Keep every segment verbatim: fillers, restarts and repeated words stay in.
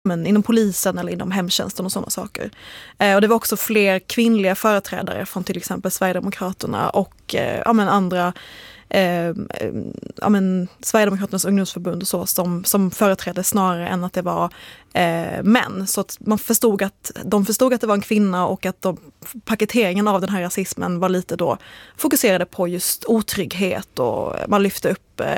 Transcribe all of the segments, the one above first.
men inom polisen eller inom hemtjänsten och sådana saker. Eh, och det var också fler kvinnliga företrädare från till exempel Sverigedemokraterna och eh, ja, men andra eh, ja, men Sverigedemokraternas ungdomsförbund och så som, som företrädde snarare än att det var eh, män. Så att man förstod att de förstod att det var en kvinna och att de, paketeringen av den här rasismen var lite då fokuserade på just otrygghet och man lyfte upp eh,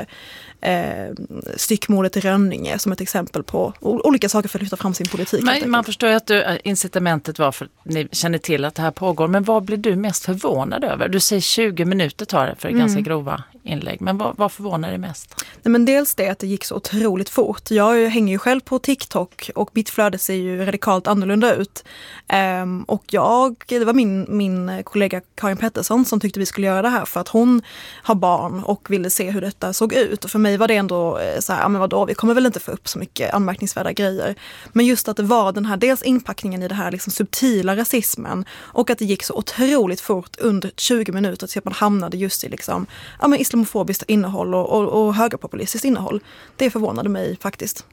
Eh, styckmordet i Rönninge som ett exempel på olika saker för att lyfta fram sin politik. Men, man förstår ju att du, incitamentet var för att ni känner till att det här pågår, men vad blir du mest förvånad över? Du säger tjugo minuter tar det för mm. ganska grova inlägg, men vad, vad förvånar dig mest? Nej, men dels det att det gick så otroligt fort. Jag hänger ju själv på TikTok och mitt flöde ser ju radikalt annorlunda ut. Um, och jag, det var min, min kollega Karin Pettersson som tyckte vi skulle göra det här för att hon har barn och ville se hur detta såg ut. Och för mig var det ändå så här, ja men vadå, vi kommer väl inte få upp så mycket anmärkningsvärda grejer. Men just att det var den här, dels inpackningen i det här liksom subtila rasismen och att det gick så otroligt fort under tjugo minuter så att man hamnade just i liksom, ja men islamofobiskt innehåll och, och, och högerpopulistiskt innehåll. Det förvånade mig faktiskt.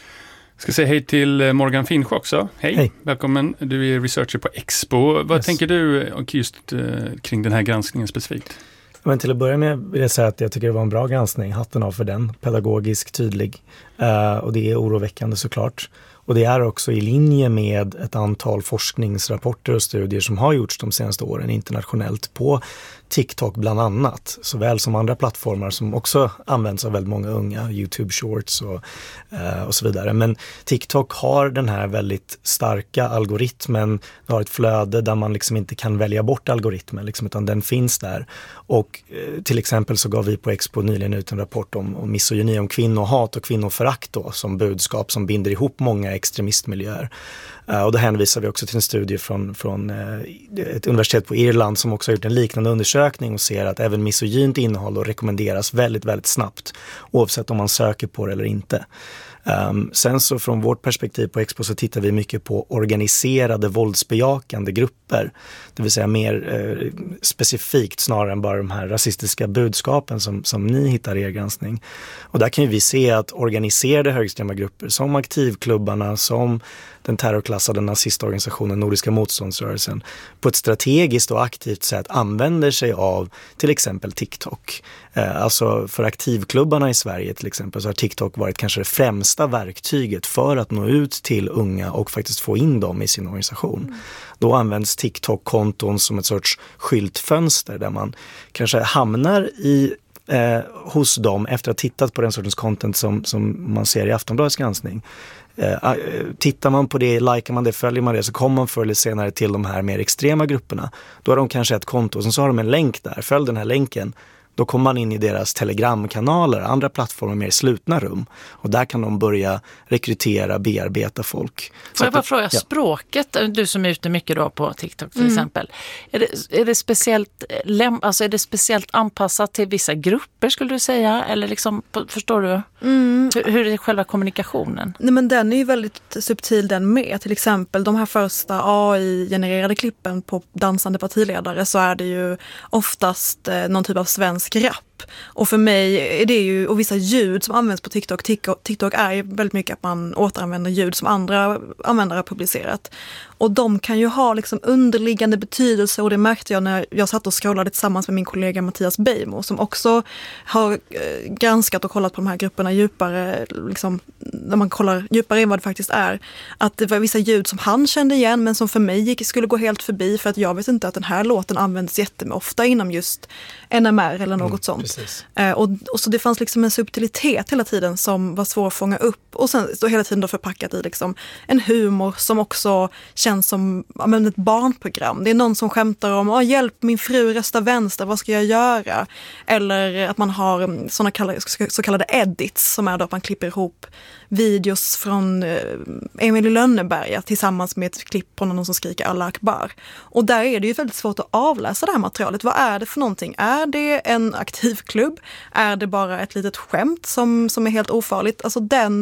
Jag ska säga hej till Morgan Finch också. Hej, hej. Välkommen. Du är researcher på Expo. Vad yes. tänker du just uh, kring den här granskningen specifikt? Men till att börja med vill jag säga att jag tycker det var en bra granskning. Hatten av för den. Pedagogisk, tydlig. Uh, och det är oroväckande såklart. Och det är också i linje med ett antal forskningsrapporter och studier som har gjorts de senaste åren internationellt på TikTok bland annat, såväl som andra plattformar som också används av väldigt många unga, YouTube Shorts och, eh, och så vidare. Men TikTok har den här väldigt starka algoritmen, det har ett flöde där man liksom inte kan välja bort algoritmen, liksom, utan den finns där. Och eh, till exempel så gav vi på Expo nyligen ut en rapport om, om misogyni, om kvinnohat och kvinnoförakt då, som budskap som binder ihop många extremistmiljöer. Uh, och då hänvisar vi också till en studie från, från uh, ett universitet på Irland som också har gjort en liknande undersökning och ser att även misogynt innehåll rekommenderas väldigt, väldigt snabbt oavsett om man söker på det eller inte. Um, sen så från vårt perspektiv på Expo så tittar vi mycket på organiserade våldsbejakande grupper. Det vill säga mer eh, specifikt snarare än bara de här rasistiska budskapen som, som ni hittar i er granskning. Och där kan ju vi se att organiserade högerextrema grupper som aktivklubbarna, som den terrorklassade nazistorganisationen Nordiska motståndsrörelsen på ett strategiskt och aktivt sätt använder sig av till exempel TikTok. Eh, alltså för aktivklubbarna i Sverige till exempel så har TikTok varit kanske det främsta verktyget för att nå ut till unga och faktiskt få in dem i sin organisation. Mm. Då används TikTok-konton som ett sorts skyltfönster där man kanske hamnar i eh, hos dem efter att ha tittat på den sortens content som, som man ser i Aftonbladets granskning. Uh, tittar man på det, likar man det, följer man det, så kommer man förr eller senare till de här mer extrema grupperna. Då har de kanske ett konto och så har de en länk där. Följ den här länken. Då kommer man in i deras telegramkanaler, andra plattformar, mer slutna rum. Och där kan de börja rekrytera, bearbeta folk. Får jag bara fråga, ja. Språket, du som är ute mycket då på TikTok till mm. exempel. Är det, är, det speciellt, alltså är det speciellt anpassat till vissa grupper skulle du säga? Eller liksom, förstår du? Mm. Hur, hur är själva kommunikationen? Nej, men den är ju väldigt subtil den med. Till exempel de här första A I-genererade klippen på dansande partiledare så är det ju oftast eh, någon typ av svensk rap. Och för mig är det ju, och vissa ljud som används på TikTok, TikTok, TikTok är ju väldigt mycket att man återanvänder ljud som andra användare har publicerat. Och de kan ju ha liksom underliggande betydelse, och det märkte jag när jag satt och scrollade tillsammans med min kollega Mattias Beijmo som också har eh, granskat och kollat på de här grupperna djupare, liksom, när man kollar djupare in vad det faktiskt är. Att det var vissa ljud som han kände igen men som för mig gick, skulle gå helt förbi för att jag vet inte att den här låten används jätteofta inom just N M R eller något mm, sånt. Eh, och, och så det fanns liksom en subtilitet hela tiden som var svår att fånga upp och sen så hela tiden då förpackat i liksom en humor som också känns som ja, men ett barnprogram. Det är någon som skämtar om oh, hjälp, min fru röstar vänster, vad ska jag göra? Eller att man har såna kallade, så kallade edits som är då att man klipper ihop videos från eh, Emil i Lönneberga tillsammans med ett klipp på någon som skriker Allah Akbar. Och där är det ju väldigt svårt att avläsa det här materialet. Vad är det för någonting? Är det en aktiv klubb? Är det bara ett litet skämt som, som är helt ofarligt? Alltså den,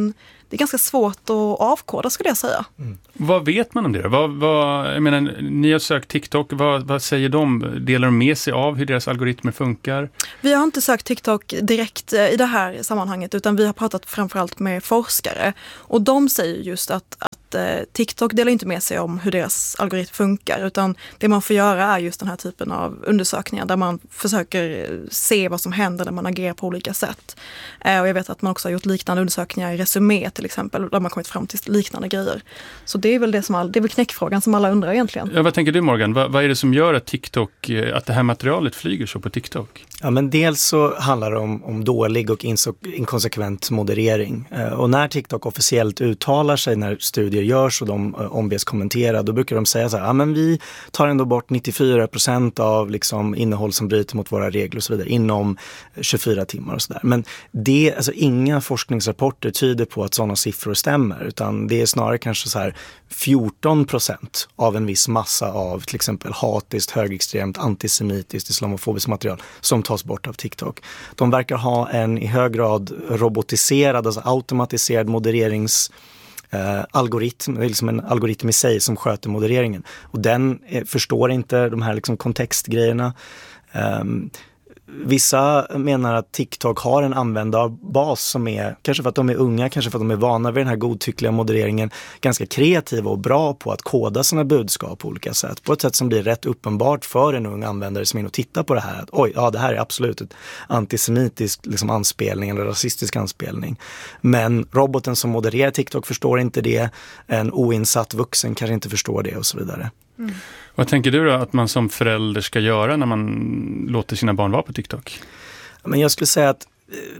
det är ganska svårt att avkoda, skulle jag säga. Mm. Vad vet man om det? Vad, vad, jag menar, ni har sökt TikTok, vad, vad säger de? Delar de med sig av hur deras algoritmer funkar? Vi har inte sökt TikTok direkt i det här sammanhanget, utan vi har pratat framförallt med forskare. Och de säger just att, att eh, TikTok delar inte med sig om hur deras algoritm funkar, utan det man får göra är just den här typen av undersökningar där man försöker se vad som händer när man agerar på olika sätt. Eh, och jag vet att man också har gjort liknande undersökningar i Resumé till exempel, där man kommit fram till liknande grejer. Så det är väl det som all, det är väl knäckfrågan som alla undrar egentligen. Ja, vad tänker du, Morgan? Vad, vad är det som gör att TikTok, att det här materialet flyger så på TikTok? Ja, men dels så handlar det om, om dålig och inkonsekvent moderering. Eh, och när TikTok officiellt uttalar sig när studier görs och de eh, ombes kommentera, då brukar de säga så här, ja men vi tar ändå bort nittiofyra procent av liksom innehåll som bryter mot våra regler och så vidare inom tjugofyra timmar och sådär. Men det, alltså inga forskningsrapporter tyder på att sådana siffror stämmer, utan det är snarare kanske så här fjorton procent av en viss massa av till exempel hatiskt, högerextremt, antisemitiskt, islamofobiskt material som tas bort av TikTok. De verkar ha en i hög grad robotiserad, alltså automatiserad modererings eh, algoritm, det är liksom en algoritm i sig som sköter modereringen. Och den eh, förstår inte de här liksom kontextgrejerna. Um, Vissa menar att TikTok har en användarbas som är, kanske för att de är unga, kanske för att de är vana vid den här godtyckliga modereringen, ganska kreativa och bra på att koda sina budskap på olika sätt. På ett sätt som blir rätt uppenbart för en ung användare som är inne och tittar på det här. Att, oj, ja det här är absolut ett antisemitisk liksom, anspelning eller rasistisk anspelning. Men roboten som modererar TikTok förstår inte det. En oinsatt vuxen kanske inte förstår det och så vidare. Mm. Vad tänker du då att man som förälder ska göra när man låter sina barn vara på TikTok? Men jag skulle säga att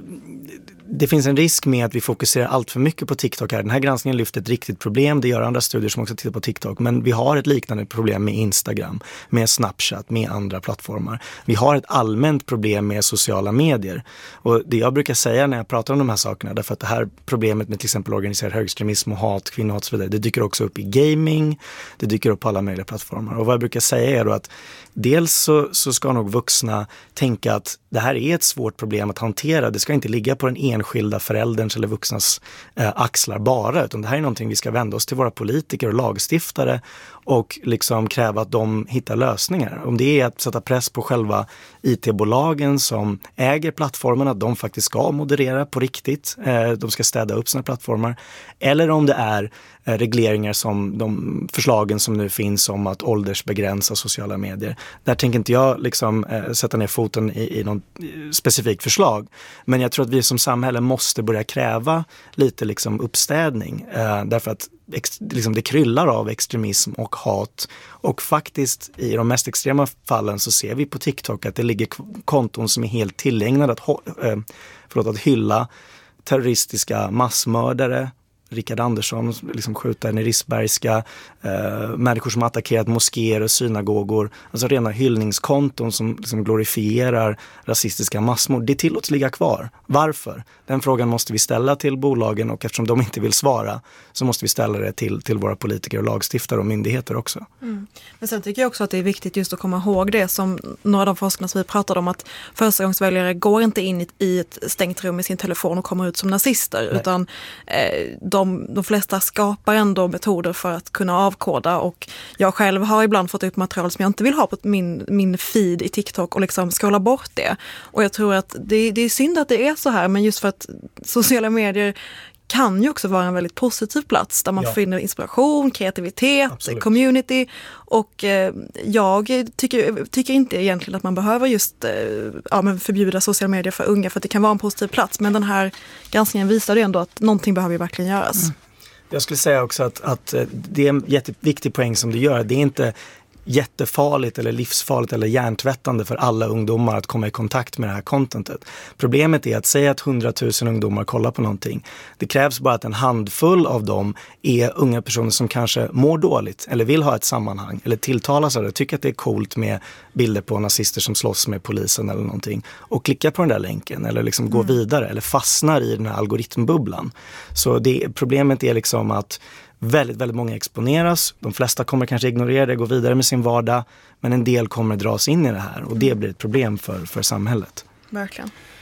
det finns en risk med att vi fokuserar allt för mycket på TikTok här. Den här granskningen lyfter ett riktigt problem. Det gör andra studier som också tittar på TikTok. Men vi har ett liknande problem med Instagram, med Snapchat, med andra plattformar. Vi har ett allmänt problem med sociala medier. Och det jag brukar säga när jag pratar om de här sakerna, därför att det här problemet med till exempel organiserad högextremism och hat, kvinnohat och så vidare, det dyker också upp i gaming, det dyker upp på alla möjliga plattformar. Och vad jag brukar säga är då att dels så, så ska nog vuxna tänka att det här är ett svårt problem att hantera. Det ska inte ligga på den enskilda förälderns eller vuxnas eh, axlar bara, utan det här är någonting vi ska vända oss till våra politiker och lagstiftare och liksom kräva att de hittar lösningar. Om det är att sätta press på själva I T-bolagen som äger plattformarna, att de faktiskt ska moderera på riktigt, eh, de ska städa upp sina plattformar, eller om det är eh, regleringar som de förslagen som nu finns om att åldersbegränsa sociala medier. Där tänker inte jag liksom eh, sätta ner foten i, i någon specifik förslag, men jag tror att vi som samhälle måste börja kräva lite liksom uppstädning, eh, därför att ex, liksom det kryllar av extremism och hat, och faktiskt i de mest extrema fallen så ser vi på TikTok att det ligger konton som är helt tillägnade att, eh, förlåt, att hylla terroristiska massmördare, Rickard Andersson, liksom skjutaren i Risbergska, eh, människor som attackerat moskéer och synagogor, alltså rena hyllningskonton som liksom glorifierar rasistiska massmord. Det tillåts ligga kvar. Varför? Den frågan måste vi ställa till bolagen, och eftersom de inte vill svara så måste vi ställa det till, till våra politiker och lagstiftare och myndigheter också. Mm. Men sen tycker jag också att det är viktigt just att komma ihåg det som några av de forskarna som vi pratade om, att förstagångsväljare går inte in i, i ett stängt rum med sin telefon och kommer ut som nazister. Nej. Utan eh, de, de flesta skapar ändå metoder för att kunna avkoda, och jag själv har ibland fått upp material som jag inte vill ha på min, min feed i TikTok och liksom scrolla bort det. Och jag tror att det, det är synd att det är så här, men just för att sociala medier kan ju också vara en väldigt positiv plats där man ja. finner inspiration, kreativitet, Absolut. community, och eh, jag tycker, tycker inte egentligen att man behöver just eh, ja, men förbjuda sociala medier för unga, för att det kan vara en positiv plats, men den här granskningen visar ju ändå att någonting behöver ju verkligen göras. Mm. Jag skulle säga också att, att det är en jätteviktig poäng som du gör. Det är inte jättefarligt eller livsfarligt eller hjärntvättande för alla ungdomar att komma i kontakt med det här contentet. Problemet är att säga att hundratusen ungdomar kollar på någonting. Det krävs bara att en handfull av dem är unga personer som kanske mår dåligt eller vill ha ett sammanhang eller tilltalas av det, tycker att det är coolt med bilder på nazister som slåss med polisen eller någonting, och klickar på den där länken eller liksom mm. går vidare eller fastnar i den här algoritmbubblan. Så det, problemet är liksom att Väldigt, väldigt många exponeras. De flesta kommer kanske ignorera det, gå vidare med sin vardag. Men en del kommer dras in i det här. Och det blir ett problem för, för samhället. Verkligen.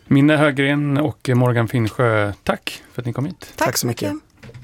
Minna Högren och Morgan Finnsjö, tack för att ni kom hit. Tack, tack så mycket.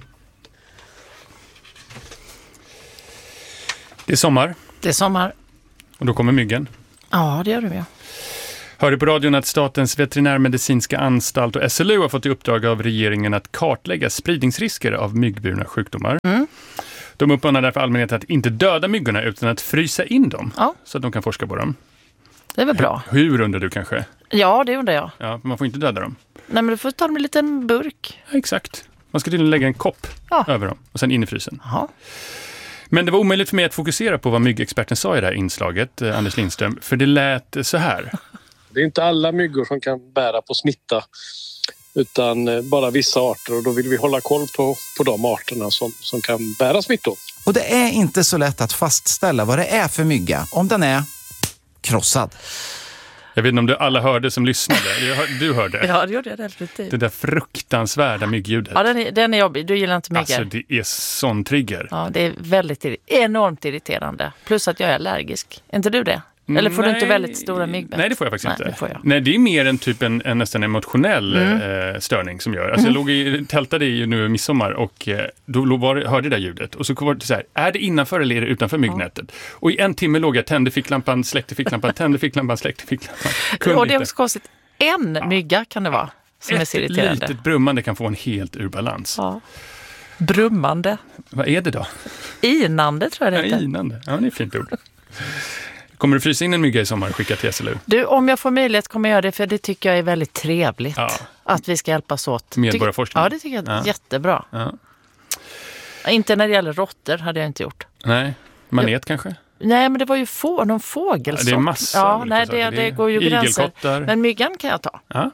Det är sommar. Det är sommar. Och då kommer myggen. Ja, det gör det. Hörde på radion att Statens veterinärmedicinska anstalt och S L U har fått i uppdrag av regeringen att kartlägga spridningsrisker av myggburna sjukdomar. Mm. De uppmanar därför allmänheten att inte döda myggorna utan att frysa in dem, ja, så att de kan forska på dem. Det är väl bra. Hur, hur undrar du kanske? Ja, det undrar jag. Ja, man får inte döda dem. Nej, men du får ta dem i en liten burk. Ja, exakt. Man ska tydligen lägga en kopp ja. över dem och sen in i frysen. Aha. Men det var omöjligt för mig att fokusera på vad myggexperten sa i det här inslaget, eh, Anders Lindström, för det lät så här. Det är inte alla myggor som kan bära på smitta, utan bara vissa arter, och då vill vi hålla koll på, på de arterna som, som kan bära smittor. Och det är inte så lätt att fastställa vad det är för mygga om den är krossad. Jag vet inte om du alla hörde som lyssnade. Du hörde. Ja, det gjorde jag definitivt. Det där fruktansvärda myggljudet. Ja, den är, den är jobbig. Du gillar inte myggor. Alltså, det är sån trigger. Ja, det är väldigt enormt irriterande. Plus att jag är allergisk. Är inte du det? Eller får nej, du inte väldigt stora myggbett? Nej, det får jag faktiskt nej, inte. Det får jag. Nej, det är mer en typ en, en nästan emotionell mm. eh, störning som gör. Alltså, mm. jag låg i, tältade i nu i midsommar och eh, då var, hörde det där ljudet. Och så var det så här, är det innanför eller är det utanför myggnätet? Ja. Och i en timme låg jag, tände ficklampan, släckte ficklampan, tände ficklampan, släckte ficklampan. Kunde och det är inte. också konstigt. En ja. mygga kan det vara som Ett är så irriterande. Ett litet brummande kan få en helt ur balans. Ja. Brummande. Vad är det då? Inande tror jag det heter. Ja, inande. Ja, det är ett fint ord. Kommer du frysa in en mygga i sommar och skicka till S L U? Du, om jag får möjlighet kommer jag göra det, för det tycker jag är väldigt trevligt. Ja. Att vi ska hjälpas åt. Medborgarforskning. Ja, det tycker jag är ja. jättebra. Ja. Inte när det gäller råttor hade jag inte gjort. Nej, manet jag... kanske? Nej, men det var ju få, någon fågelsort. Ja, det är massor. Ja, nej, det, det går ju gränser. Men myggan kan jag ta. Ja.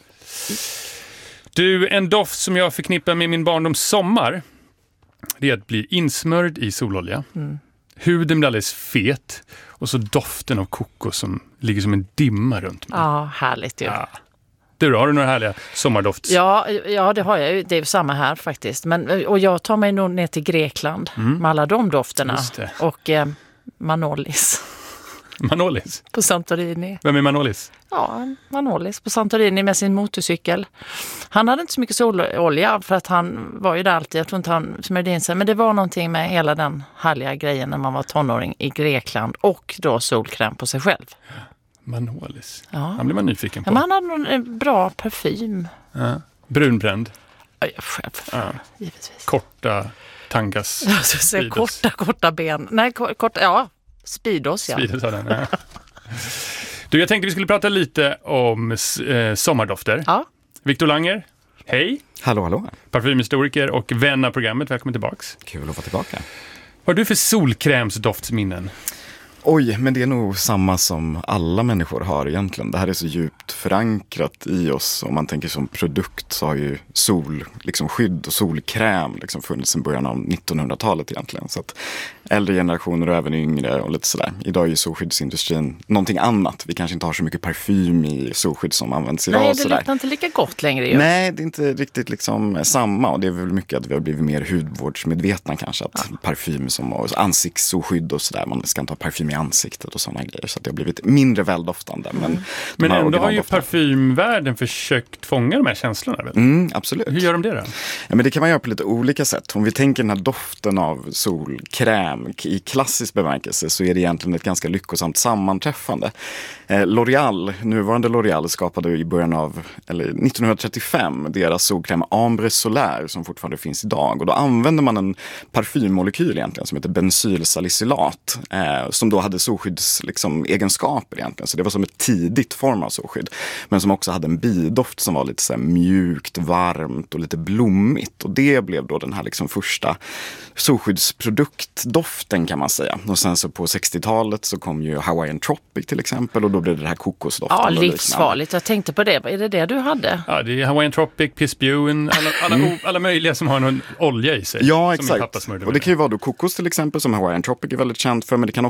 Du, en doft som jag förknippar med min barndoms sommar, det är att bli insmörd i sololja. Mm. Huden blir alldeles fet. Och så doften av kokos som ligger som en dimma runt mig. Ja, härligt ju. Ja. Du då, har du några härliga sommardofts? Ja, ja, det har jag ju. Det är ju samma här faktiskt. Men, och jag tar mig nog ner till Grekland mm. med alla de dofterna. Och eh, Manolis. Manolis? På Santorini. Vem är Manolis? Ja, Manolis på Santorini med sin motorcykel. Han hade inte så mycket sololja för att han var ju där alltid. Jag tror inte han smörjde in sig. Men det var någonting med hela den härliga grejen när man var tonåring i Grekland. Och då solkräm på sig själv. Manolis. Ja. Han blir man nyfiken på. Ja, men han hade någon en bra parfym. Ja. Brunbränd. Ja, själv. Ja. Givetvis. Korta tangas. Jag ska säga korta, korta ben. Nej, korta, ja. Speedos, ja. Speedos, den, ja. Du, jag tänkte vi skulle prata lite om eh, sommardofter. Ja. Viktor Langer, hej. Hallå, hallå. Parfymhistoriker och vän av programmet. Välkommen tillbaks. Kul att vara tillbaka. Vad har du för solkrämsdoftsminnen? Oj, men det är nog samma som alla människor har egentligen. Det här är så djupt förankrat i oss. Om man tänker som produkt så har ju sol, liksom skydd och solkräm liksom funnits sedan början av nittonhundratalet egentligen. Så att äldre generationer och även yngre och lite sådär. Idag är ju solskyddsindustrin någonting annat. Vi kanske inte har så mycket parfym i solskydd som används idag. Nej, det luktar inte lika gott längre ju. Nej, det är inte riktigt liksom samma. Och det är väl mycket att vi har blivit mer hudvårdsmedvetna kanske. Att ja. parfym som och ansiktssolskydd och sådär. Man ska inte ha parfym i ansiktet och sådana grejer. Så att det har blivit mindre väldoftande. Men, mm. men ändå har ju parfymvärlden försökt fånga de här känslorna. Väl? Mm, absolut. Hur gör de det då? Ja, men det kan man göra på lite olika sätt. Om vi tänker den här doften av solkräm i klassisk bemärkelse så är det egentligen ett ganska lyckosamt sammanträffande. Eh, L'Oreal, nuvarande L'Oreal skapade i början av eller nittonhundratrettiofem deras solkräm Ambre Solaire som fortfarande finns idag. Och då använder man en parfymmolekyl egentligen som heter bensylsalicylat eh, som då hade solskyddsegenskaper liksom, egenskaper egentligen. Så det var som ett tidigt form av solskydd. Men som också hade en bidoft som var lite så här mjukt, varmt och lite blommigt. Och det blev då den här liksom första solskyddsproduktdoften kan man säga. Och sen så på sextiotalet så kom ju Hawaiian Tropic till exempel och då blev det här kokosdoften. Ja, livsfarligt. Jag tänkte på det. Är det det du hade? Ja, det är Hawaiian Tropic, Pissbuen, alla, alla, mm. alla möjliga som har någon olja i sig. Ja, exakt. Och det kan ju vara då kokos till exempel som Hawaiian Tropic är väldigt känt för, men det kan också vara den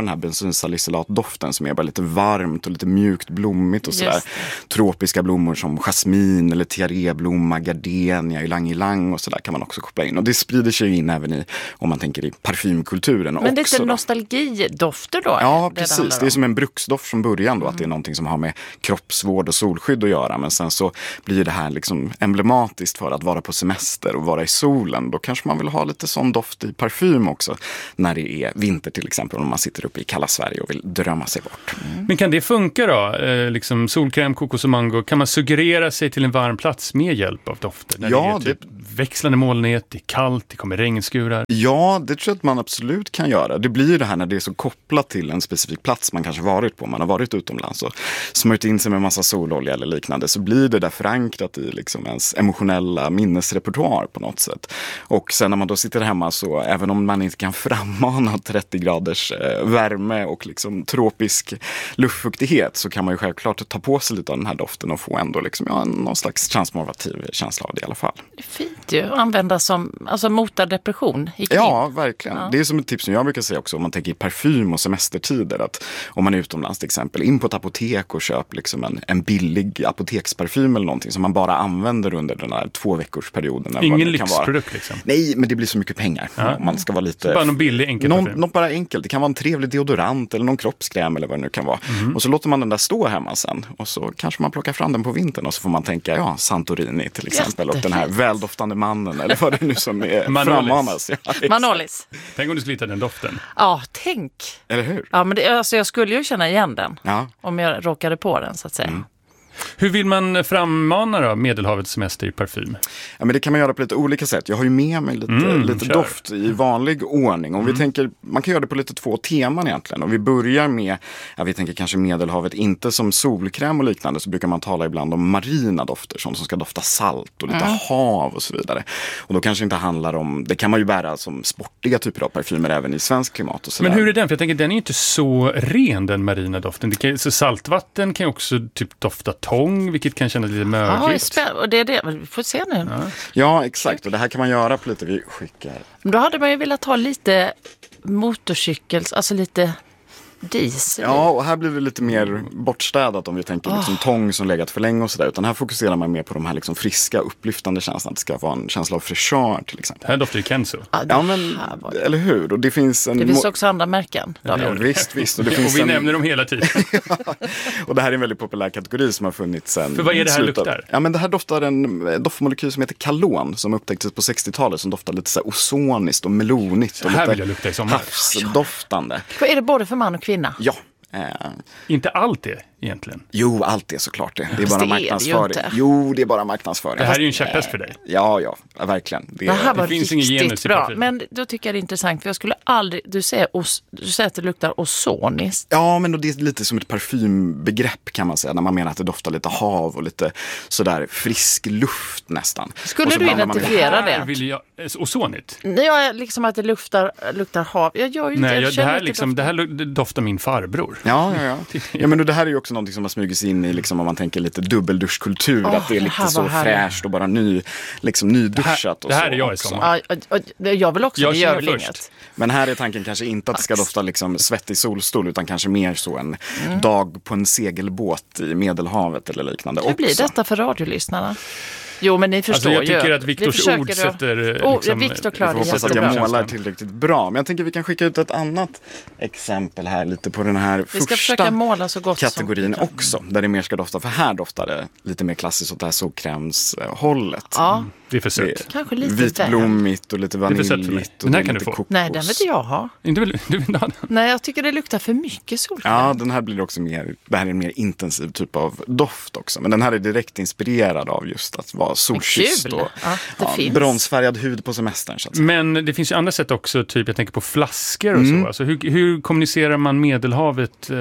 här bensinsalicyllatdoften som är bara lite varmt och lite mjukt blommigt och sådär. Tropiska blommor som jasmin eller tiaréblomma, gardenia, ylang-ylang och sådär kan man också koppla in. Och det sprider sig in även i, om man tänker i parfymkulturen också. Men det är lite då. nostalgidofter då? Ja, det precis. Det, det är som en bruksdoft från början då, mm. att det är någonting som har med kroppsvård och solskydd att göra. Men sen så blir det här liksom emblematiskt för att vara på semester och vara i solen. Då kanske man vill ha lite sån doft i parfym också när det är vinter till exempel, om man sitter uppe i kalla Sverige och vill drömma sig bort. Mm. Men kan det funka då? Eh, liksom solkräm, kokos och mango. Kan man suggerera sig till en varm plats med hjälp av dofter? När Ja, det är typ det... växlande molnighet, det är kallt, det kommer regnskurar. Ja, det tror jag att man absolut kan göra. Det blir ju det här när det är så kopplat till en specifik plats man kanske varit på. Man har varit utomlands och smörjt in sig med massa sololja eller liknande, så blir det där förankrat i liksom ens emotionella minnesrepertoar på något sätt. Och sen när man då sitter hemma, så även om man inte kan frammana trettio graders eh, värme och liksom tropisk luftfuktighet, så kan man ju självklart ta på sig lite av den här doften och få ändå liksom, ja, någon slags transformativ känsla av det i alla fall. Det är fint ju att använda som, alltså mota depression i krig. Ja, verkligen. Ja. Det är som ett tips som jag brukar säga också, om man tänker i parfym och semestertider, att om man är utomlands till exempel, in på ett apotek och köp liksom en, en billig apoteksparfym eller någonting som man bara använder under den här två veckors perioden. Ingen lyxprodukt liksom. Nej, men det blir så mycket pengar. Ja. Man ska vara lite... Så bara någon billig enkel någon, parfym. något bara enkelt. Det kan vara en trevlig deodorant eller någon kroppskräm eller vad det nu kan vara. Mm. Och så låter man den där stå hemma sen. Och så kanske man plockar fram den på vintern och så får man tänka, ja, Santorini till exempel. Jättefint. Och den här väldoftande mannen eller vad det nu som är frammanas. Ja, Manolis. Tänk om du skulle hitta den doften. Ja, tänk. Eller hur? Ja, men det, alltså, jag skulle ju känna igen den. Ja. Om jag råkade på den så att säga. Mm. Hur vill man frammana då Medelhavets semester i parfym? Ja, men det kan man göra på lite olika sätt. Jag har ju med mig lite, mm, lite doft i vanlig ordning. Om mm. vi tänker, man kan göra det på lite två teman egentligen. Om vi börjar med, ja, vi tänker kanske Medelhavet, inte som solkräm och liknande, så brukar man tala ibland om marina dofter, sånt som ska dofta salt och lite mm. hav och så vidare. Och då kanske inte handlar om, det kan man ju bära som sportiga typer av parfymer även i svensk klimat och så. Men hur är den? För jag tänker, den är ju inte så ren, den marina doften. Det kan, så saltvatten kan ju också typ dofta tång, vilket kan kännas lite mögligt. Ja, och det är det. Vi får se nu. Ja. ja, exakt. Och det här kan man göra på lite, vi skickar. Men då hade man ju velat ha lite motorcykels, alltså lite diesel. Ja, och här blir det lite mer bortstädat om vi tänker liksom oh. tång som legat för länge och sådär. Utan här fokuserar man mer på de här liksom friska, upplyftande känslorna. Det ska vara en känsla av fräschör till exempel. Det här doftar ju Kenzo. Ja, ja men, eller hur? Och det finns en... Det finns också andra märken. Ja, visst, visst. Och, det ja, finns och vi en... nämner dem hela tiden. ja. Och det här är en väldigt populär kategori som har funnits sen. För vad är det här slutet. luktar? Ja, men det här doftar en doftmolekyl som heter kalon, som upptäcktes på sextiotalet, som doftar lite så här ozoniskt och melonigt. Och här lite vill jag lukta i sommar. havsdoftande. Vad är det både för man och kvinna? Ja. Eh. Inte allt det egentligen. Jo, allt det såklart det. Det är bara det marknadsföring. Är det jo, det är bara marknadsföring. Det här är ju en käpphäst för dig. Ja, ja, verkligen. Det, det här var det finns riktigt ingen genus bra. Men då tycker jag det är intressant, för jag skulle aldrig, du säger, os, du säger att det luktar ozoniskt. Ja, men då det är lite som ett parfymbegrepp kan man säga, när man menar att det doftar lite hav och lite sådär frisk luft nästan. Skulle du identifiera det? Vill jag, ozonigt? Ja, liksom att det luktar, luktar hav. Jag gör ju inte, Nej, jag jag, det, här liksom, det här doftar min farbror. Ja, ja, ja. Ja, men det här är ju också någonting som har smugit in i, liksom, om man tänker lite dubbelduschkultur, oh, att det är lite så fräscht och bara ny, liksom, nyduschat. Och det här så är jag i också. sommar. Ja, och, och, jag vill också, jag det gör väl först. inget. Men här är tanken kanske inte att det ska dofta liksom svettig solstol, utan kanske mer så en mm. dag på en segelbåt i Medelhavet eller liknande. Hur blir detta för radiolyssnarna? Jo, men ni förstår alltså, jag tycker ju. att Viktors ord sätter... Oh, liksom, Viktor klarar det. Jag hoppas att jag målar tillräckligt bra. Men jag tänker att vi kan skicka ut ett annat exempel här lite på den här vi ska första måla så gott kategorin som också. Där det mer ska dofta. För här doftar det lite mer klassiskt åt det här solkrämshållet. Ja. Mm. Det är för sött. Kanske lite vitblommigt och lite vaniljigt. Den här kan du få. Kokos. Nej, den vill inte jag ha. Inte vill, du vill ha den? Nej, jag tycker det luktar för mycket solkräm. Ja, den här blir också mer, det här är en mer intensiv typ av doft också. Men den här är direkt inspirerad av just att vara solkysst och ja, ja, bronsfärgad hud på semestern. Så att säga. Men det finns ju andra sätt också, typ jag tänker på flaskor och mm. så. Alltså, hur, hur kommunicerar man Medelhavet eh,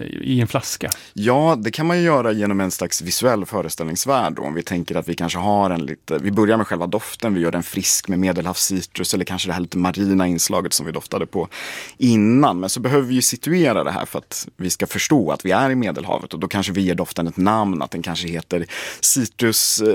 i en flaska? Ja, det kan man ju göra genom en slags visuell föreställningsvärld då. Om vi tänker att vi kanske har en lite, vi börjar med själva doften, vi gör den frisk med medelhavscitrus eller kanske det här lite marina inslaget som vi doftade på innan. Men så behöver vi ju situera det här för att vi ska förstå att vi är i Medelhavet, och då kanske vi ger doften ett namn, att den kanske heter Citrus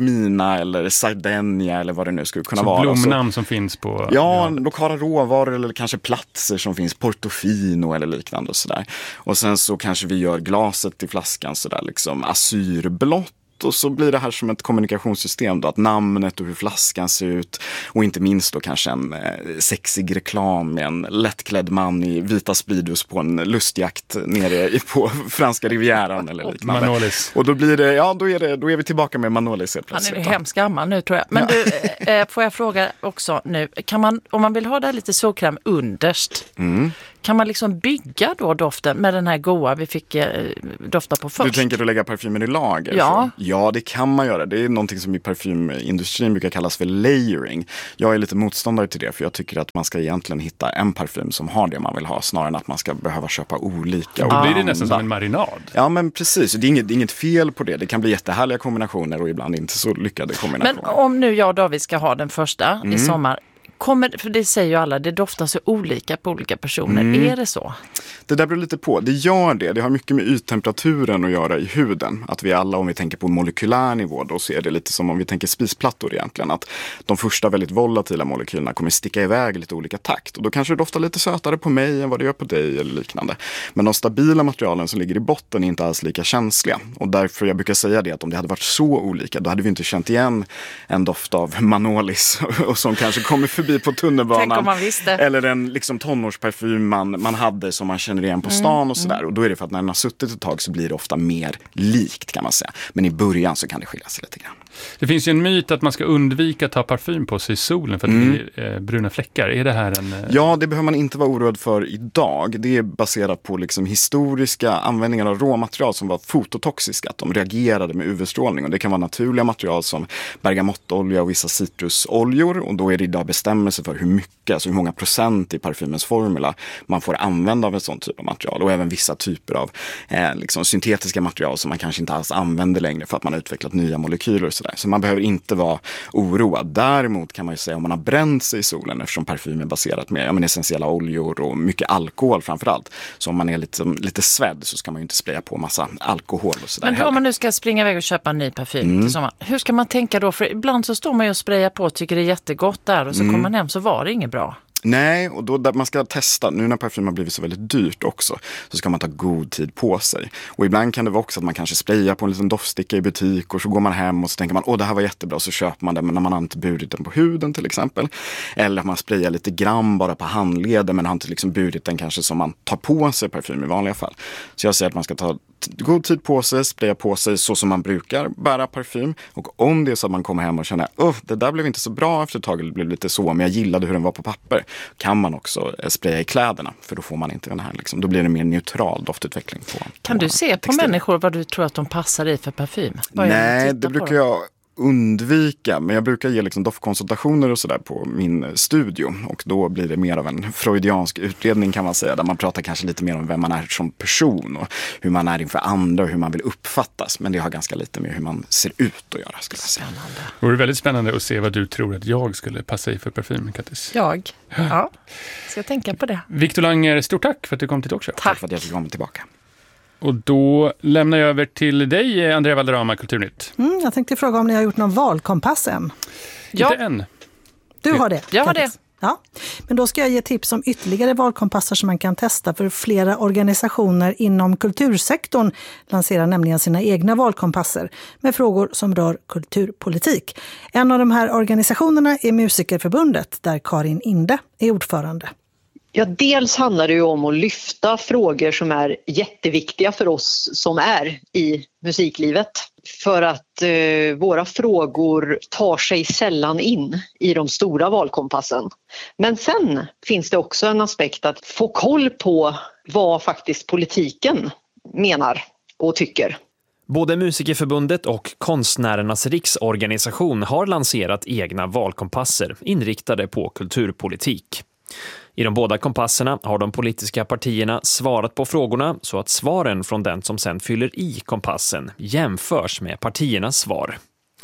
Jasmina eller Sardinia eller vad det nu skulle kunna så vara. Blomnamn så, som finns på... Ja, ja, lokala råvaror eller kanske platser som finns, Portofino eller liknande och sådär. Och sen så kanske vi gör glaset i flaskan sådär liksom asyrblått. Och så blir det här som ett kommunikationssystem då, att namnet och hur flaskan ser ut och inte minst då kanske en eh, sexig reklam med en lättklädd man i vita speedos på en lustjakt nere i, på franska rivieran eller liknande. Manolis. Och då blir det, ja då är, det, då är vi tillbaka med Manolis helt plötsligt. Han är ju hemskt gammal nu tror jag. Men ja. du, eh, får jag fråga också nu, kan man, om man vill ha det här lite solkräm underst, mm. kan man liksom bygga då doften med den här goa vi fick eh, dofta på först? Du tänker att lägga parfymen i lager? Ja. Så? Ja, det kan man göra. Det är någonting som i parfymindustrin brukar kallas för layering. Jag är lite motståndare till det för jag tycker att man ska egentligen hitta en parfym som har det man vill ha snarare än att man ska behöva köpa olika. Och då blir det nästan som en marinad. Ja, men precis. Det är inget, det är inget fel på det. Det kan bli jättehärliga kombinationer och ibland inte så lyckade kombinationer. Men om nu jag och David ska ha den första mm. i sommar, kommer, för det säger ju alla, det doftar så olika på olika personer. Mm. Är det så? Det där beror lite på. Det gör det. Det har mycket med yttemperaturen att göra i huden. Att vi alla, om vi tänker på molekylär nivå, då så är det lite som om vi tänker spisplattor egentligen. Att de första väldigt volatila molekylerna kommer sticka iväg i lite olika takt. Och då kanske det doftar lite sötare på mig än vad det gör på dig eller liknande. Men de stabila materialen som ligger i botten är inte alls lika känsliga. Och därför jag brukar säga det att om det hade varit så olika, då hade vi inte känt igen en doft av Manolis och som kanske kommer förbi på tunnelbanan. Eller en liksom tonårsparfym man, man hade som man känner igen på stan mm, och sådär. Och då är det för att när den har suttit ett tag så blir det ofta mer likt kan man säga. Men i början så kan det skilja sig lite grann. Det finns ju en myt att man ska undvika att ta parfym på sig i solen för att mm. det blir eh, bruna fläckar. Är det här en... Eh... Ja, det behöver man inte vara oroad för idag. Det är baserat på liksom historiska användningar av råmaterial som var fototoxiska. Att de reagerade med U V-strålning. Och det kan vara naturliga material som bergamottolja och vissa citrusoljor. Och då är det idag bestämmelser för hur mycket, alltså hur många procent i parfymens formula man får använda av en sån typ av material. Och även vissa typer av eh, liksom syntetiska material som man kanske inte alls använder längre för att man har utvecklat nya molekyler och sådär. Så man behöver inte vara oroad. Däremot kan man ju säga om man har bränt sig i solen eftersom parfym är baserat med ja, men essentiella oljor och mycket alkohol framförallt. Så om man är lite, lite svedd så ska man ju inte spraya på massa alkohol och sådär. Men om man nu ska springa iväg och köpa en ny parfym mm. till sommar, hur ska man tänka då? För ibland så står man ju och sprayar på och tycker det är jättegott där och så mm. kommer man hem så var det inget bra. Nej, och då där man ska testa, nu när parfym har blivit så väldigt dyrt också, så ska man ta god tid på sig. Och ibland kan det vara också att man kanske sprayar på en liten doftsticka i butik och så går man hem och så tänker man, åh det här var jättebra, så köper man det, men när man har inte burit den på huden till exempel. Eller att man sprayar lite gram bara på handleden men har inte liksom burit den kanske som man tar på sig parfym i vanliga fall. Så jag säger att man ska ta god tid på sig, spraya på sig så som man brukar bära parfym. Och om det är så att man kommer hem och känner, åh det där blev inte så bra efter ett tag, det blev lite så, men jag gillade hur den var på papper, kan man också spraya i kläderna, för då får man inte den här liksom, då blir det mer neutral doftutveckling på. Kan på du se på textil. Människor vad du tror att de passar i för parfym? Vad Nej, det brukar jag undvika, men jag brukar ge liksom doftkonsultationer och sådär på min studio och då blir det mer av en freudiansk utredning kan man säga, där man pratar kanske lite mer om vem man är som person och hur man är inför andra och hur man vill uppfattas, men det har ganska lite med hur man ser ut att göra skulle jag säga. Det vore väldigt spännande att se vad du tror att jag skulle passa i för parfym, Kattis. Jag? Ja, ska jag tänka på det. Victor Langer, stort tack för att du kom till Talkshow. Tack, tack för att jag fick komma tillbaka. Och då lämnar jag över till dig, Andrea Valderrama, Kulturnytt. Mm, jag tänkte fråga om ni har gjort någon valkompass än. Ja. Inte än. Du har det? Jag har det. Ja. Men då ska jag ge tips om ytterligare valkompasser som man kan testa, för flera organisationer inom kultursektorn lanserar nämligen sina egna valkompasser med frågor som rör kulturpolitik. En av de här organisationerna är Musikerförbundet, där Karin Inde är ordförande. Ja, dels handlar det ju om att lyfta frågor som är jätteviktiga för oss som är i musiklivet. För att eh, våra frågor tar sig sällan in i de stora valkompassen. Men sen finns det också en aspekt att få koll på vad faktiskt politiken menar och tycker. Både Musikerförbundet och Konstnärernas riksorganisation har lanserat egna valkompasser inriktade på kulturpolitik. I de båda kompasserna har de politiska partierna svarat på frågorna så att svaren från den som sedan fyller i kompassen jämförs med partiernas svar.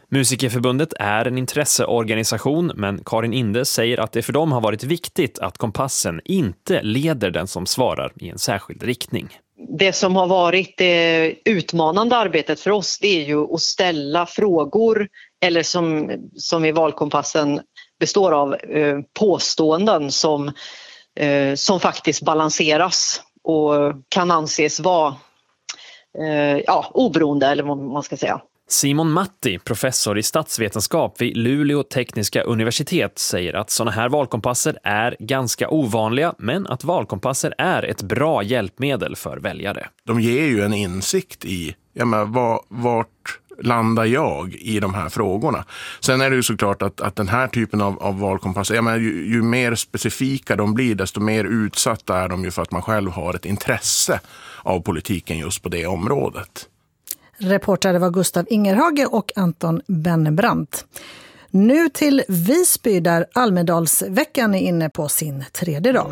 Musikerförbundet är en intresseorganisation, men Karin Inde säger att det för dem har varit viktigt att kompassen inte leder den som svarar i en särskild riktning. Det som har varit det utmanande arbetet för oss, det är ju att ställa frågor, eller som, som i valkompassen består av eh, påståenden som, eh, som faktiskt balanseras och kan anses vara eh, ja, oberoende, eller vad man ska säga. Simon Matti, professor i statsvetenskap vid Luleå tekniska universitet, säger att sådana här valkompasser är ganska ovanliga, men att valkompasser är ett bra hjälpmedel för väljare. De ger ju en insikt i ja, men, var, vart landar jag i de här frågorna. Sen är det ju såklart att, att den här typen av, av valkompasser, ja, men, ju, ju mer specifika de blir, desto mer utsatta är de ju för att man själv har ett intresse av politiken just på det området. Reportare var Gustav Ingerhage och Anton Bennebrandt. Nu till Visby där Almedalsveckan är inne på sin tredje dag.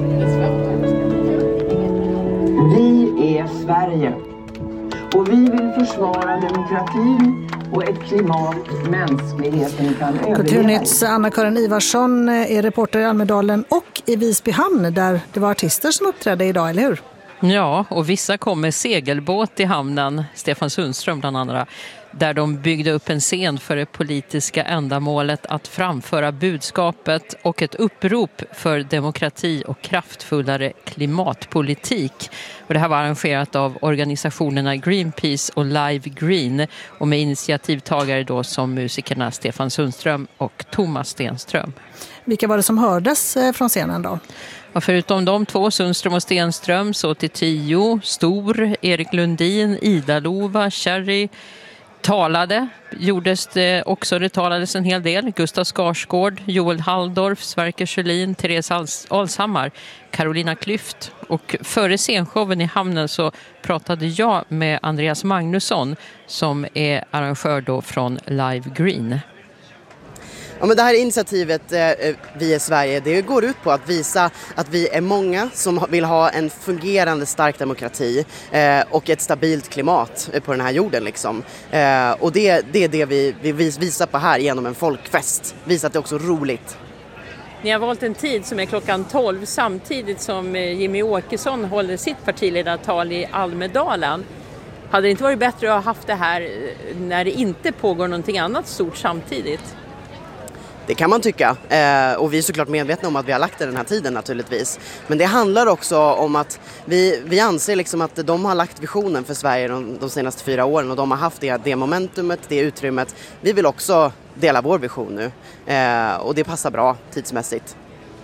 Vi är Sverige och vi vill försvara demokratin och ett klimat mänskligheten kan överleva. Kulturnytts Anna-Karin Ivarsson är reporter i Almedalen och i Visby hamn där det var artister som uppträdde idag, eller hur? Ja, och vissa kom med segelbåt i hamnen, Stefan Sundström bland andra, där de byggde upp en scen för det politiska ändamålet att framföra budskapet och ett upprop för demokrati och kraftfullare klimatpolitik. Och det här var arrangerat av organisationerna Greenpeace och Live Green och med initiativtagare då som musikerna Stefan Sundström och Thomas Stenström. Vilka var det som hördes från scenen då? Och förutom de två, Sundström och Stenström, så till Tio, Stor, Erik Lundin, Ida Lova, Cherry talade. Gjordes det också, det talades en hel del. Gustav Skarsgård, Joel Halldorf, Sverker Sjölin, Therese Alshammar, Carolina Klyft. Och före scenshowen i hamnen så pratade jag med Andreas Magnusson som är arrangör då från Live Green. Ja, men det här initiativet eh, Vi är Sverige, det går ut på att visa att vi är många som vill ha en fungerande stark demokrati eh, och ett stabilt klimat på den här jorden. Liksom. Eh, och det, det är det vi, vi visar på här genom en folkfest. Visa att det är också roligt. Ni har valt en tid som är klockan tolv samtidigt som Jimmy Åkesson håller sitt partiledartal i Almedalen. Hade det inte varit bättre att ha haft det här när det inte pågår någonting annat stort samtidigt? Det kan man tycka eh, och vi är såklart medvetna om att vi har lagt den här tiden naturligtvis. Men det handlar också om att vi, vi anser liksom att de har lagt visionen för Sverige de, de senaste fyra åren och de har haft det, det momentumet, det utrymmet. Vi vill också dela vår vision nu eh, och det passar bra tidsmässigt.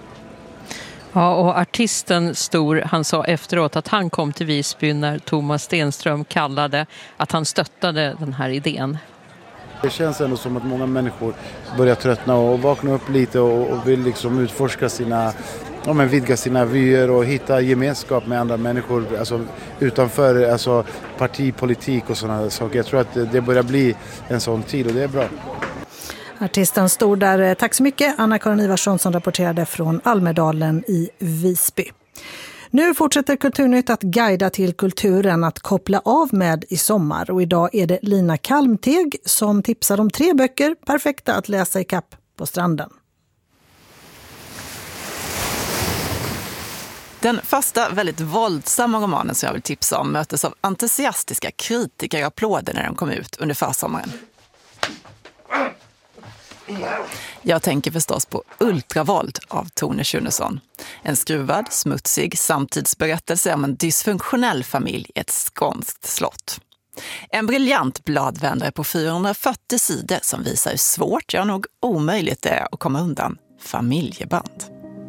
Ja, och artisten Stor, han sa efteråt att han kom till Visby när Thomas Stenström kallade att han stöttade den här idén. Det känns ändå som att många människor börjar tröttna och vakna upp lite och, och vill liksom utforska sina, ja men vidga sina vyer och hitta gemenskap med andra människor alltså utanför alltså partipolitik och sådana saker. Jag tror att det börjar bli en sån tid och det är bra. Artisten Stor där. Tack så mycket Anna-Karin Ivarsson som rapporterade från Almedalen i Visby. Nu fortsätter Kulturnytt att guida till kulturen att koppla av med i sommar och idag är det Lina Kalmteg som tipsar om tre böcker perfekta att läsa i kapp på stranden. Den första väldigt våldsamma romanen som jag vill tipsa om möttes av entusiastiska kritiker och applåder när den kom ut under försommaren. Jag tänker förstås på Ultravåld av Tone Schunnesson. En skruvad, smutsig samtidsberättelse om en dysfunktionell familj i ett skånskt slott. En briljant bladvändare på fyrahundrafyrtio sidor som visar hur svårt, ja nog omöjligt det är att komma undan familjeband.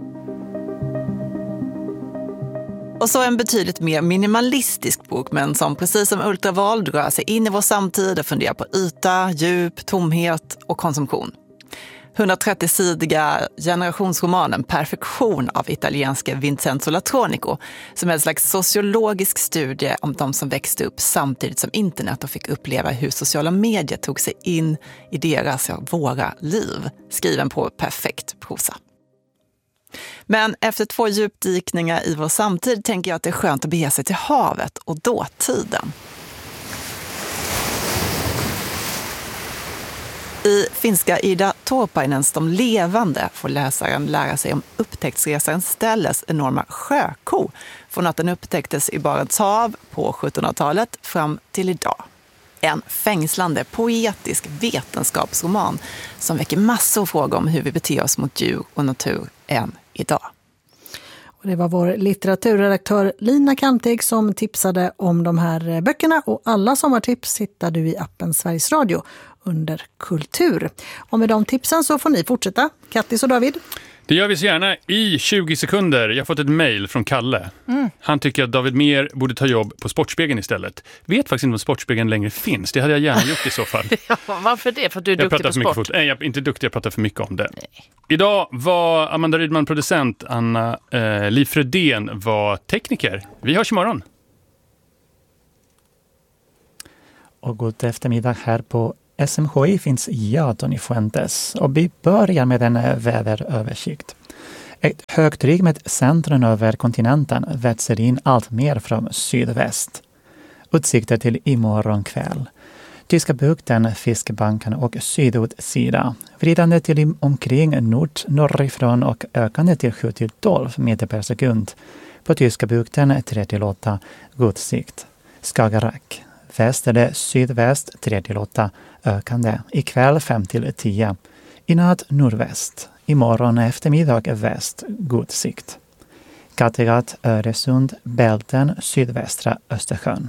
Och så en betydligt mer minimalistisk bok men som precis som Ultravåld rör sig in i vår samtid och funderar på yta, djup, tomhet och konsumtion. hundratrettio-sidiga generationsromanen Perfektion av italienska Vincenzo Latronico som är en slags sociologisk studie om de som växte upp samtidigt som internet och fick uppleva hur sociala medier tog sig in i deras och våra liv, skriven på perfekt prosa. Men efter två djupdykningar i vår samtid tänker jag att det är skönt att bege sig till havet och dåtiden. I finska Ida Torpainens De levande får läsaren lära sig om upptäcktsresaren Stelles enorma sjöko från att den upptäcktes i Barents hav på sjuttonhundratalet fram till idag. En fängslande, poetisk vetenskapsroman som väcker massor av frågor om hur vi beter oss mot djur och natur än idag. Och det var vår litteraturredaktör Lina Kantig som tipsade om de här böckerna, och alla sommartips hittar du i appen Sveriges Radio under kultur. Och med de tipsen så får ni fortsätta. Kattis och David. Det gör vi så gärna i tjugo sekunder. Jag har fått ett mejl från Kalle. Mm. Han tycker att David Mer borde ta jobb på Sportspegeln istället. Vet faktiskt inte om Sportspegeln längre finns. Det hade jag gärna gjort i så fall. Ja, varför det? För att du är jag duktig på sport? Fot- Nej, jag är inte duktig. Jag pratar för mycket om det. Nej. Idag var Amanda Rydman producent. Anna eh, Liv Fredén var tekniker. Vi hörs imorgon. Och god eftermiddag här på S M H I finns jag, Tony Fuentes, och vi börjar med en väderöversikt. Ett högtryck med centrum över kontinenten växer in allt mer från sydväst. Utsikter till imorgon kväll. Tyska bukten, Fiskbanken och sydutsida. Vridande till omkring nord, norrifrån och ökande till sju till tolv meter per sekund. På Tyska bukten tre till åtta, god sikt. Skagerrak. Väst eller sydväst tre till åtta, ökande. Ikväll fem till tio. I natt nordväst. Imorgon eftermiddag väst, god sikt. Kattegatt, Öresund, Bälten, sydvästra Östersjön.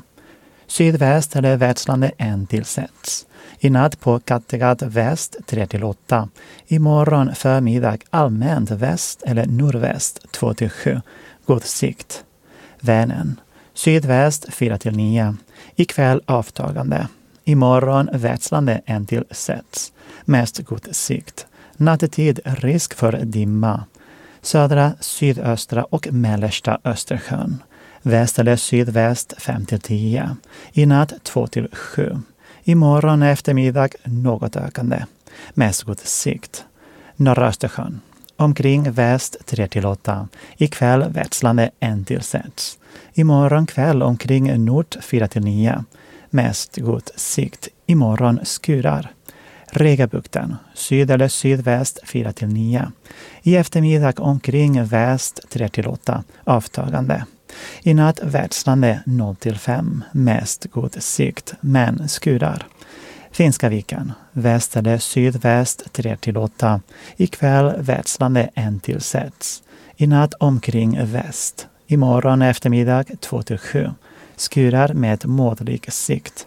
Sydväst eller västlandet en till sex. I natt på Kattegatt väst tre till åtta. Imorgon förmiddag allmänt väst eller nordväst två till sju, god sikt. Vänern. Sydväst fyra till nio. Ikväll avtagande. Imorgon västlandet en till sex. Mest god sikt. Nattetid risk för dimma. Södra, sydöstra och mellersta Östersjön. Väst eller sydväst fem till tio. I natt två till sju. Imorgon eftermiddag något ökande. Mest god sikt. Norra Östersjön. Omkring väst tre till åtta. Ikväll västlandet en till sex. Imorgon kväll omkring nord fyra till nio. Mest god sikt. Imorgon skurar. Regabukten. Syd eller sydväst fyra till nio. I eftermiddag omkring väst tre till åtta. Avtagande. I natt västlandet noll till fem. Mest god sikt. Men skurar. Finska viken. Väst eller sydväst tre till åtta. Ikväll västlandet en till sex. I natt omkring väst. Imorgon eftermiddag två till sju. Skurar med måttlig sikt.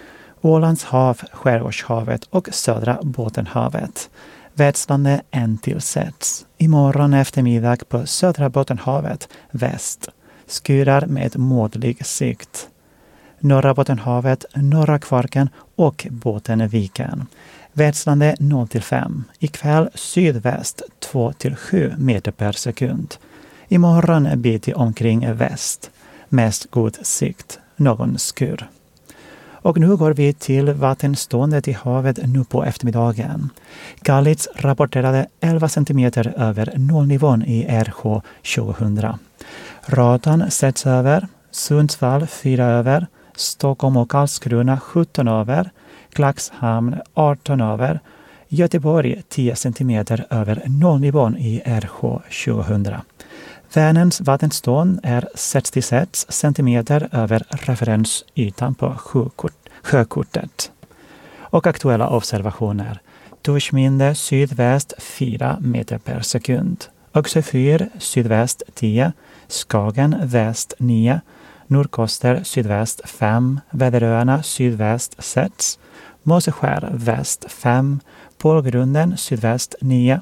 Ålands hav, Skärgårdshavet och södra Bottenhavet. Västlandet en till sex. Imorgon eftermiddag på södra Bottenhavet väst. Skurar med måttlig sikt. Norra Bottenhavet, norra Kvarken och Bottenviken. Västlandet noll till fem. Ikväll sydväst två till sju meter per sekund. Imorgon bit i omkring väst. Mest god sikt. Någon skur. Och nu går vi till vattenståndet i havet nu på eftermiddagen. Galitz rapporterade elva centimeter över nollnivån i R H tjugohundra. Ratan sex över. Sundsvall fyra över. Stockholm och Karlskrona sjutton över. Klaxhamn arton över. Göteborg tio centimeter över nollnivån i R H tjugohundra. Vänerns vattenstånd är sextiosex centimeter över referensytan på sjökortet. Och aktuella observationer. Torsminde sydväst fyra meter per sekund. Öxefyr sydväst tio. Skagen väst nio. Nordkoster sydväst fem. Väderöarna sydväst sex. Måseskär väst fem. Polgrunden sydväst nio.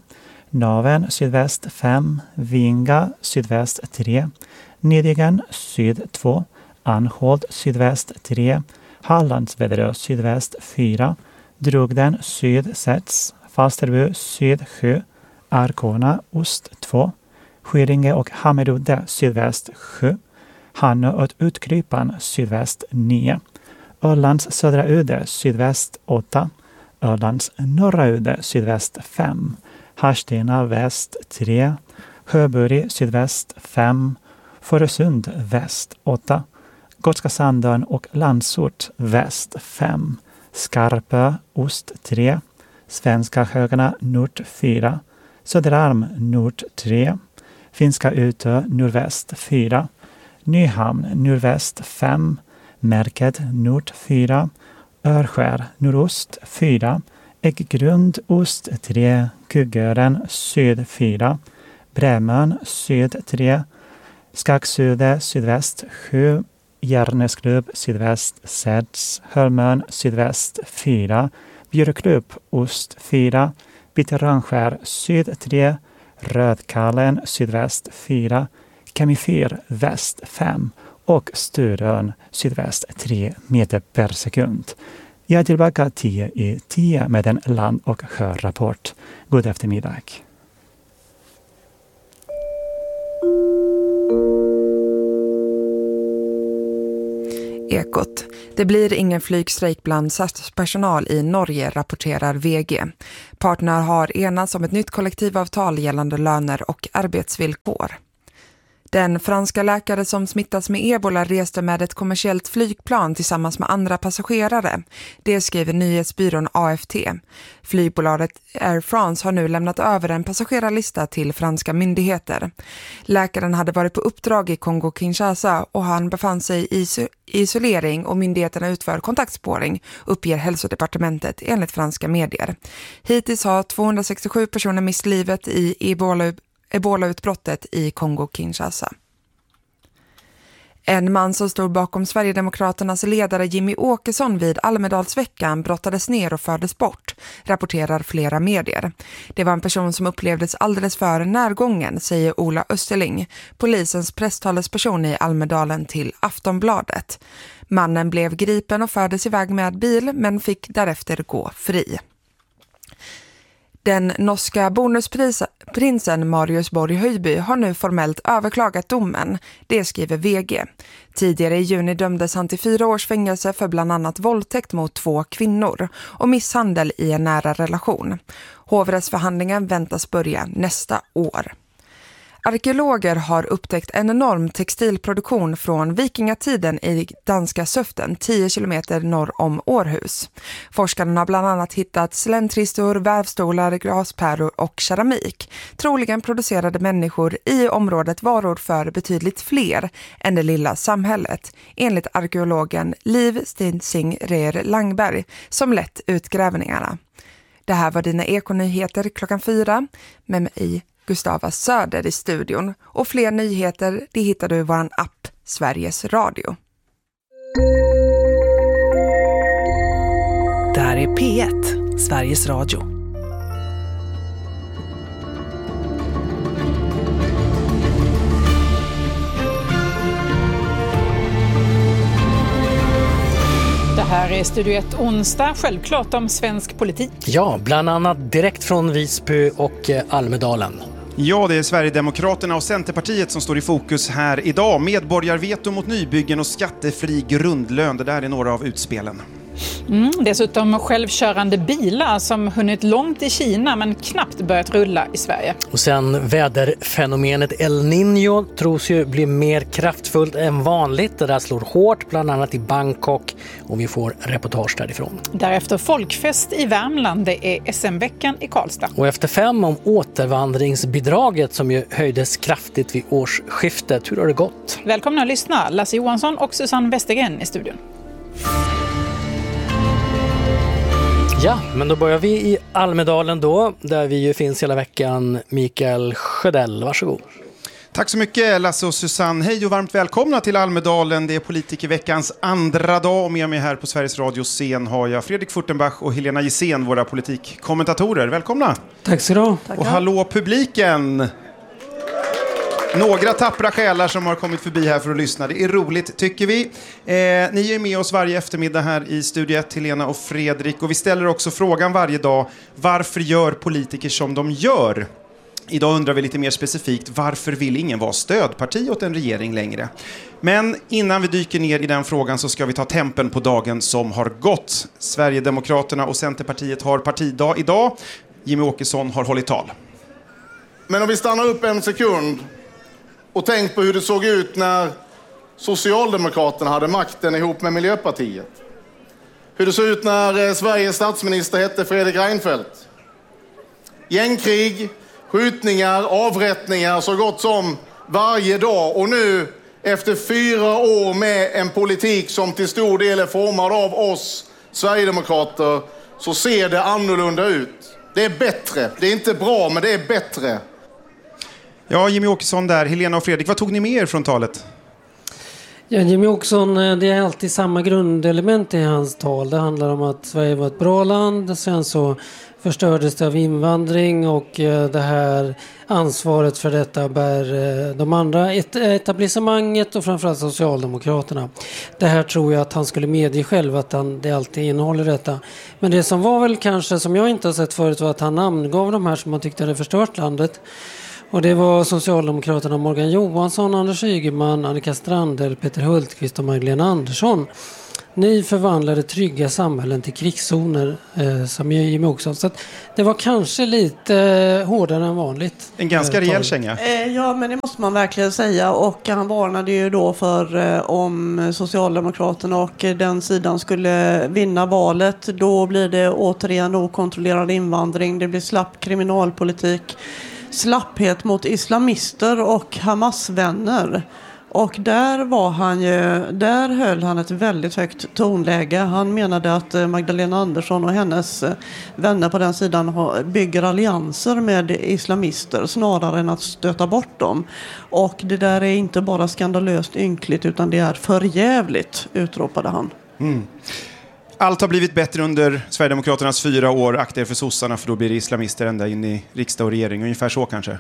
Naven sydväst fem, Vinga sydväst tre, Nidingen syd två, Anholt sydväst tre, Hallandsväderö sydväst fyra, Drugden syd sex, Falsterbo syd sju, Arkona ost två, Skyringe och Hammerudde sydväst sju, Hanö och Utkrypan sydväst nio, Ölands södra udde sydväst åtta, Ölands norra udde sydväst fem, Harstena väst tre, Sjöbury sydväst fem, Fårösund väst åtta, Gotska Sandön och Landsort väst fem, Skarpö ost tre, Svenska högarna nord fyra, Söderarm nord tre, Finska Utö nordväst fyra, Nyhamn nordväst fem, Märket nord fyra, Örskär nordost fyra, Ägggrund ost tre, Kuggören syd fyra, Brämön syd tre, Skagsude sydväst sju, Järnesklubb sydväst sex, Hölmön sydväst fyra, Björklub ost fyra, Bitterrönskär syd tre, Rödkallen sydväst fyra, Kemifyr väst fem och Sturön sydväst tre meter per sekund. Jag är tillbaka tio i tio med en land- och sjörapport. God eftermiddag. Ekot. Det blir ingen flygstrejk bland S A S-personal i Norge, rapporterar V G. Parterna har enats om ett nytt kollektivavtal gällande löner och arbetsvillkor. Den franska läkare som smittats med ebola reste med ett kommersiellt flygplan tillsammans med andra passagerare. Det skriver nyhetsbyrån A F T. Flygbolaget Air France har nu lämnat över en passagerarlista till franska myndigheter. Läkaren hade varit på uppdrag i Kongo-Kinshasa och han befann sig i isolering och myndigheterna utför kontaktspåring, uppger hälsodepartementet enligt franska medier. Hittills har tvåhundrasextiosju personer mist livet i ebola Ebola-utbrottet i Kongo-Kinshasa. En man som stod bakom Sverigedemokraternas ledare Jimmy Åkesson vid Almedalsveckan brottades ner och fördes bort, rapporterar flera medier. Det var en person som upplevdes alldeles för närgången, säger Ola Österling, polisens presstalesperson i Almedalen till Aftonbladet. Mannen blev gripen och fördes iväg med bil men fick därefter gå fri. Den norska bonusprinsen Marius Borg Höjby har nu formellt överklagat domen, det skriver V G. Tidigare i juni dömdes han till fyra års fängelse för bland annat våldtäkt mot två kvinnor och misshandel i en nära relation. Hovrättsförhandlingen väntas börja nästa år. Arkeologer har upptäckt en enorm textilproduktion från vikingatiden i danska Söften, tio kilometer norr om Århus. Forskarna har bland annat hittat slentristor, vävstolar, glaspärlor och keramik. Troligen producerade människor i området varor för betydligt fler än det lilla samhället, enligt arkeologen Liv Stinsing Reer Langberg som lett utgrävningarna. Det här var dina ekonyheter klockan fyra med mig Gustava Söder i studion, och fler nyheter det hittar du i vår app Sveriges Radio. Det här är P ett, Sveriges Radio. Det här är Studio ett onsdag, självklart om svensk politik. Ja, bland annat direkt från Visby och Almedalen. Ja, det är Sverigedemokraterna och Centerpartiet som står i fokus här idag. Medborgarveto mot nybyggen och skattefri grundlön. Det där är några av utspelen. Mm, dessutom självkörande bilar som hunnit långt i Kina men knappt börjat rulla i Sverige. Och sen väderfenomenet El Niño tros ju bli mer kraftfullt än vanligt. Det där slår hårt bland annat i Bangkok och vi får reportage därifrån. Därefter folkfest i Värmland, det är S M-veckan i Karlstad. Och efter fem om återvandringsbidraget som ju höjdes kraftigt vid årsskiftet. Hur har det gått? Välkomna att lyssna, Lasse Johansson och Susanne Westergren i studion. Ja, men då börjar vi i Almedalen då, där vi ju finns hela veckan. Mikael Sjödell, varsågod. Tack så mycket Lasse och Susanne. Hej och varmt välkomna till Almedalen. Det är politikerveckans andra dag och med mig här på Sveriges Radios scen har jag Fredrik Furtenbach och Helena Gissén, våra politikkommentatorer. Välkomna! Tack så du. Och hallå publiken! Några tappra själar som har kommit förbi här för att lyssna. Det är roligt, tycker vi. Eh, ni är med oss varje eftermiddag här i Studio ett, Helena och Fredrik. Och vi ställer också frågan varje dag, varför gör politiker som de gör? Idag undrar vi lite mer specifikt, varför vill ingen vara stödparti åt en regering längre? Men innan vi dyker ner i den frågan så ska vi ta tempen på dagen som har gått. Sverigedemokraterna och Centerpartiet har partidag idag. Jimmy Åkesson har hållit tal. Men om vi stannar upp en sekund och tänk på hur det såg ut när Socialdemokraterna hade makten ihop med Miljöpartiet. Hur det såg ut när Sveriges statsminister hette Fredrik Reinfeldt. gängkrig, skjutningar, avrättningar så gott som varje dag. Och nu, efter fyra år med en politik som till stor del är formad av oss Sverigedemokrater, så ser det annorlunda ut. Det är bättre. Det är inte bra, men det är bättre. Ja, Jimmie Åkesson där. Helena och Fredrik, vad tog ni med er från talet? Ja, Jimmie Åkesson, det är alltid samma grundelement i hans tal. Det handlar om att Sverige var ett bra land. Sen så förstördes det av invandring och det här ansvaret för detta bär de andra etablissemanget och framförallt Socialdemokraterna. Det här tror jag att han skulle medge själv att han, det alltid innehåller detta. Men det som var väl kanske, som jag inte har sett förut, var att han namngav de här som man tyckte hade förstört landet. Och det var Socialdemokraterna Morgan Johansson, Anders Ygeman, Annika Strandhäll, Peter Hultqvist och Magdalena Andersson. Ni förvandlade trygga samhällen till krigszoner, eh, som Jimmie Åkesson. Så att det var kanske lite eh, hårdare än vanligt. En ganska eh, rejäl känga. Eh, ja, men det måste man verkligen säga. Och han varnade ju då för eh, om Socialdemokraterna och eh, den sidan skulle vinna valet. Då blir det återigen okontrollerad invandring. Det blir slapp kriminalpolitik. Slapphet mot islamister och Hamas-vänner. Och där var han ju, där höll han ett väldigt högt tonläge. Han menade att Magdalena Andersson och hennes vänner på den sidan bygger allianser med islamister snarare än att stöta bort dem. Och det där är inte bara skandalöst ynkligt utan det är förjävligt, utropade han. Mm. Allt har blivit bättre under Sverigedemokraternas fyra år. Akta er för sossarna, för då blir det islamister ända in i riksdag och regering. Ungefär så kanske.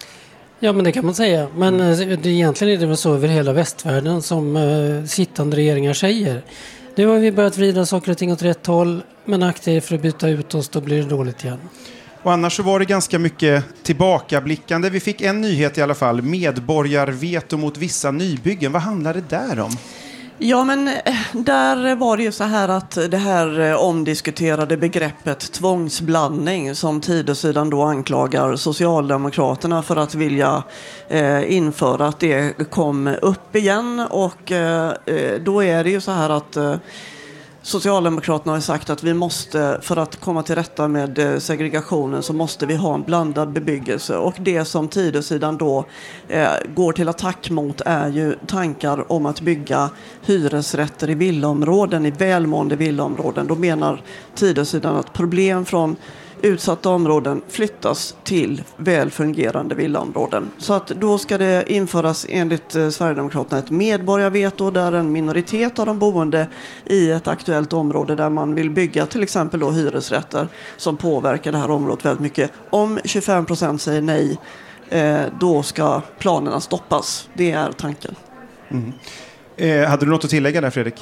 Ja, men det kan man säga. Men mm. det, egentligen är det väl så över hela västvärlden som uh, sittande regeringar säger. Nu har vi börjat vrida saker och ting åt rätt håll, men akta er för att byta ut oss, då blir det dåligt igen. Och annars så var det ganska mycket tillbakablickande. Vi fick en nyhet i alla fall. Medborgarveto mot vissa nybyggen. Vad handlar det där om? Ja, men där var det ju så här att det här omdiskuterade begreppet tvångsblandning som Tidösidan då anklagar Socialdemokraterna för att vilja eh, införa, att det kom upp igen. Och eh, då är det ju så här att eh, Socialdemokraterna har sagt att vi måste, för att komma till rätta med segregationen, så måste vi ha en blandad bebyggelse. Och det som Tidösidan då eh, går till attack mot är ju tankar om att bygga hyresrätter i villaområden, i välmående villaområden. Då menar Tidösidan att problem från utsatta områden flyttas till välfungerande villaområden. Så att då ska det införas enligt eh, Sverigedemokraterna ett medborgarveto där en minoritet av de boende i ett aktuellt område där man vill bygga till exempel då hyresrätter som påverkar det här området väldigt mycket. Om tjugofem procent säger nej, eh, då ska planerna stoppas. Det är tanken. Mm. Eh, hade du något att tillägga där, Fredrik?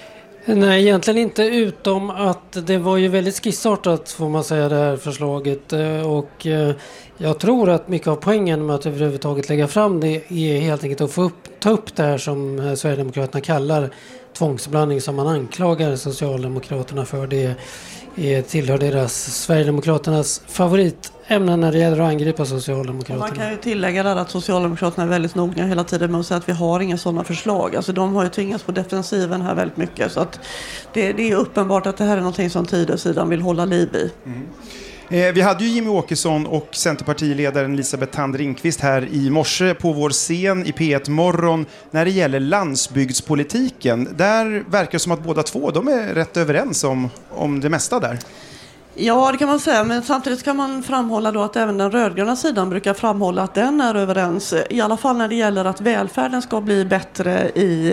Nej, egentligen inte, utom att det var ju väldigt skissartat, får man säga, det här förslaget. Och jag tror att mycket av poängen med att överhuvudtaget lägga fram det är helt enkelt att få upp, ta upp det här som Sverigedemokraterna kallar tvångsblandning, som man anklagar Socialdemokraterna för. Det är, tillhör deras Sverigedemokraternas favoritämnen när det gäller att angripa Socialdemokraterna. Man kan ju tillägga där att Socialdemokraterna är väldigt noga hela tiden med att säga att vi har inga sådana förslag. Alltså de har ju tvingats på defensiven här väldigt mycket. Så att det, det är uppenbart att det här är någonting som Tidösidan vill hålla liv i. Mm. Eh, vi hade ju Jimmie Åkesson och Centerpartiledaren Elisabeth Thand Ringqvist här i morse på vår scen i P ett Morgon när det gäller landsbygdspolitiken. Där verkar det som att båda två de är rätt överens om, om det mesta där. Ja, det kan man säga, men samtidigt kan man framhålla då att även den rödgröna sidan brukar framhålla att den är överens, i alla fall när det gäller att välfärden ska bli bättre i,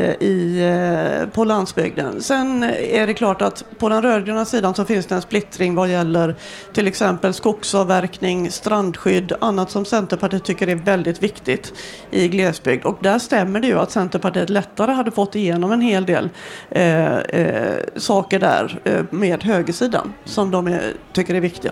i, på landsbygden. Sen är det klart att på den rödgröna sidan så finns det en splittring vad gäller till exempel skogsavverkning, strandskydd, annat som Centerpartiet tycker är väldigt viktigt i glesbygd. Och där stämmer det ju att Centerpartiet lättare hade fått igenom en hel del eh, eh, saker där eh, med högersidan som de är tycker det är viktiga.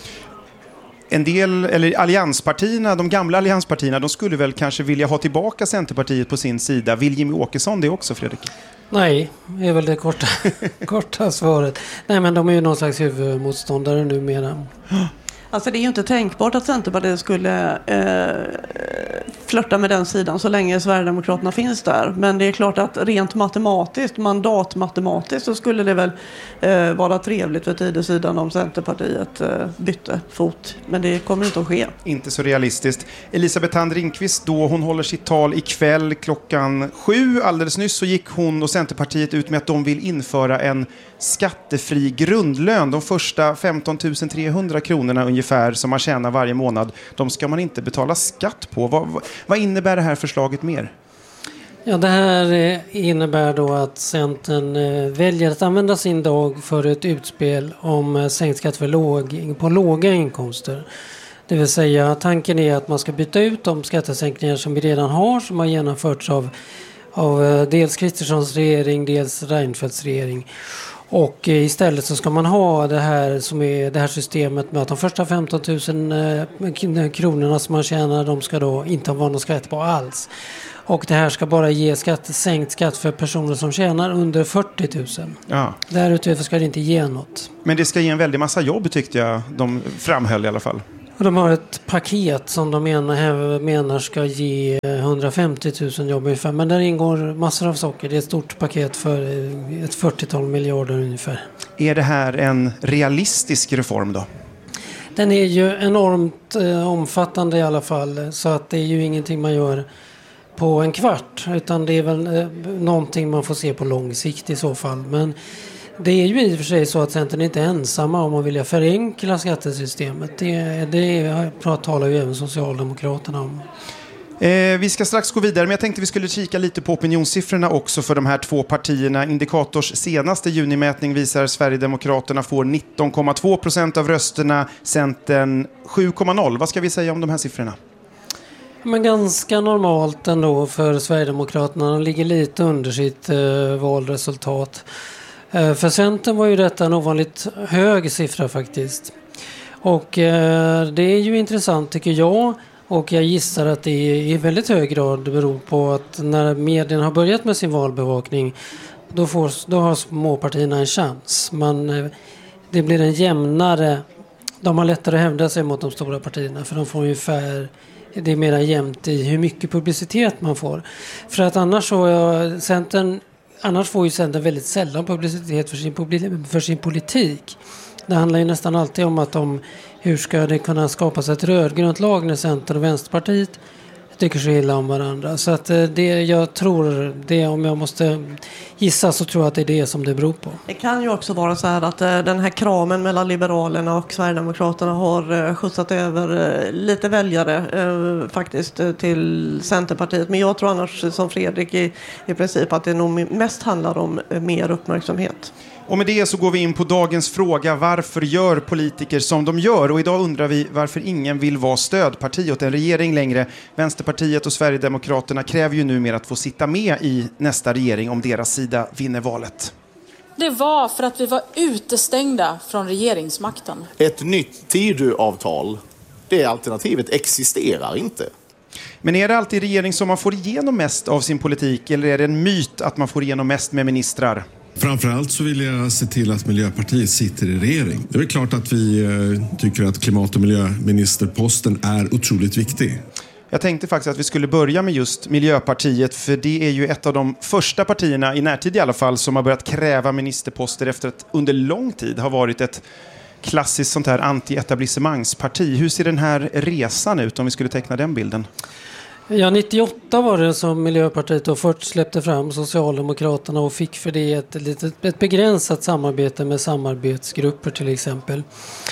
En del, eller allianspartierna, de gamla allianspartierna, de skulle väl kanske vilja ha tillbaka Centerpartiet på sin sida. Vill Jimmie Åkesson det också, Fredrik? Nej, det är väl det korta, korta svaret. Nej, men de är ju någon slags huvudmotståndare numera. Alltså det är ju inte tänkbart att Centerpartiet skulle eh, flirta med den sidan så länge Sverigedemokraterna finns där. Men det är klart att rent matematiskt, mandatmatematiskt, så skulle det väl eh, vara trevligt för tidesidan om Centerpartiet eh, bytte fot. Men det kommer inte att ske. Inte så realistiskt. Elisabeth Thand Ringqvist då, hon håller sitt tal ikväll klockan sju. Alldeles nyss så gick hon och Centerpartiet ut med att de vill införa en skattefri grundlön. De första femton tusen trehundra kronorna ungefär som man tjänar varje månad, de ska man inte betala skatt på. Vad, vad innebär det här förslaget mer? Ja, det här innebär då att Centern väljer att använda sin dag för ett utspel om sänkt skatt för låg, på låga inkomster. Det vill säga, tanken är att man ska byta ut de skattesänkningar som vi redan har, som har genomförts av, av dels Kristerssons regering, dels Reinfeldts regering. Och istället så ska man ha det här, som är det här systemet med att de första femton tusen kronorna som man tjänar, de ska då inte ha någon skatt på alls. Och det här ska bara ge skatt, sänkt skatt för personer som tjänar under fyrtio tusen. Ja. Därutöver ska det inte ge något. Men det ska ge en väldig massa jobb, tyckte jag de framhöll i alla fall. Och de har ett paket som de menar, menar ska ge hundrafemtio tusen jobb ungefär. Men där ingår massor av saker. Det är ett stort paket för ett fyrtiotal miljarder ungefär. Är det här en realistisk reform då? Den är ju enormt eh, omfattande i alla fall. Så att det är ju ingenting man gör på en kvart. Utan det är väl eh, någonting man får se på lång sikt i så fall. Men det är ju i och för sig så att Centern inte är ensamma om att vilja förenkla skattesystemet. Det, det talar ju även Socialdemokraterna om. Eh, vi ska strax gå vidare, men jag tänkte vi skulle kika lite på opinionssiffrorna också för de här två partierna. Indikators senaste junimätning visar att Sverigedemokraterna får nitton komma två procent av rösterna, Centern sju komma noll. Vad ska vi säga om de här siffrorna? Men ganska normalt ändå för Sverigedemokraterna. De ligger lite under sitt eh, valresultat. Eh, för Centern var ju detta en ovanligt hög siffra faktiskt. Och eh, det är ju intressant tycker jag. Och jag gissar att det i väldigt hög grad beror på att när medierna har börjat med sin valbevakning, då, får, då har småpartierna en chans. Man, det blir en jämnare, de har lättare att hävda sig mot de stora partierna för de får ungefär, det är mer jämnt i hur mycket publicitet man får. För att annars, så, Centern, annars får ju Centern väldigt sällan publicitet för sin, för sin politik. Det handlar ju nästan alltid om att de, hur ska det kunna skapas ett rödgrönt lag när Centern och Vänsterpartiet tycker så illa om varandra. Så att det, jag tror, det, om jag måste gissa så tror jag att det är det som det beror på. Det kan ju också vara så här att den här kramen mellan Liberalerna och Sverigedemokraterna har skjutsat över lite väljare eh, faktiskt till Centerpartiet. Men jag tror annars som Fredrik i, i princip att det nog mest handlar om mer uppmärksamhet. Och med det så går vi in på dagens fråga. Varför gör politiker som de gör? Och idag undrar vi varför ingen vill vara stödparti åt en regering längre. Vänsterpartiet och Sverigedemokraterna kräver ju numera att få sitta med i nästa regering om deras sida vinner valet. Det var för att vi var utestängda från regeringsmakten. Ett nytt Tidöavtal, det alternativet existerar inte. Men är det alltid regering som man får igenom mest av sin politik eller är det en myt att man får igenom mest med ministrar? Framförallt så vill jag se till att Miljöpartiet sitter i regering. Det är väl klart att vi eh, tycker att klimat- och miljöministerposten är otroligt viktig. Jag tänkte faktiskt att vi skulle börja med just Miljöpartiet för det är ju ett av de första partierna, i närtid i alla fall, som har börjat kräva ministerposter efter att under lång tid har varit ett klassiskt sånt här anti-etablissemangsparti. Hur ser den här resan ut om vi skulle teckna den bilden? Ja, nittioåtta var det som Miljöpartiet då först släppte fram Socialdemokraterna och fick för det ett, litet, ett begränsat samarbete med samarbetsgrupper till exempel.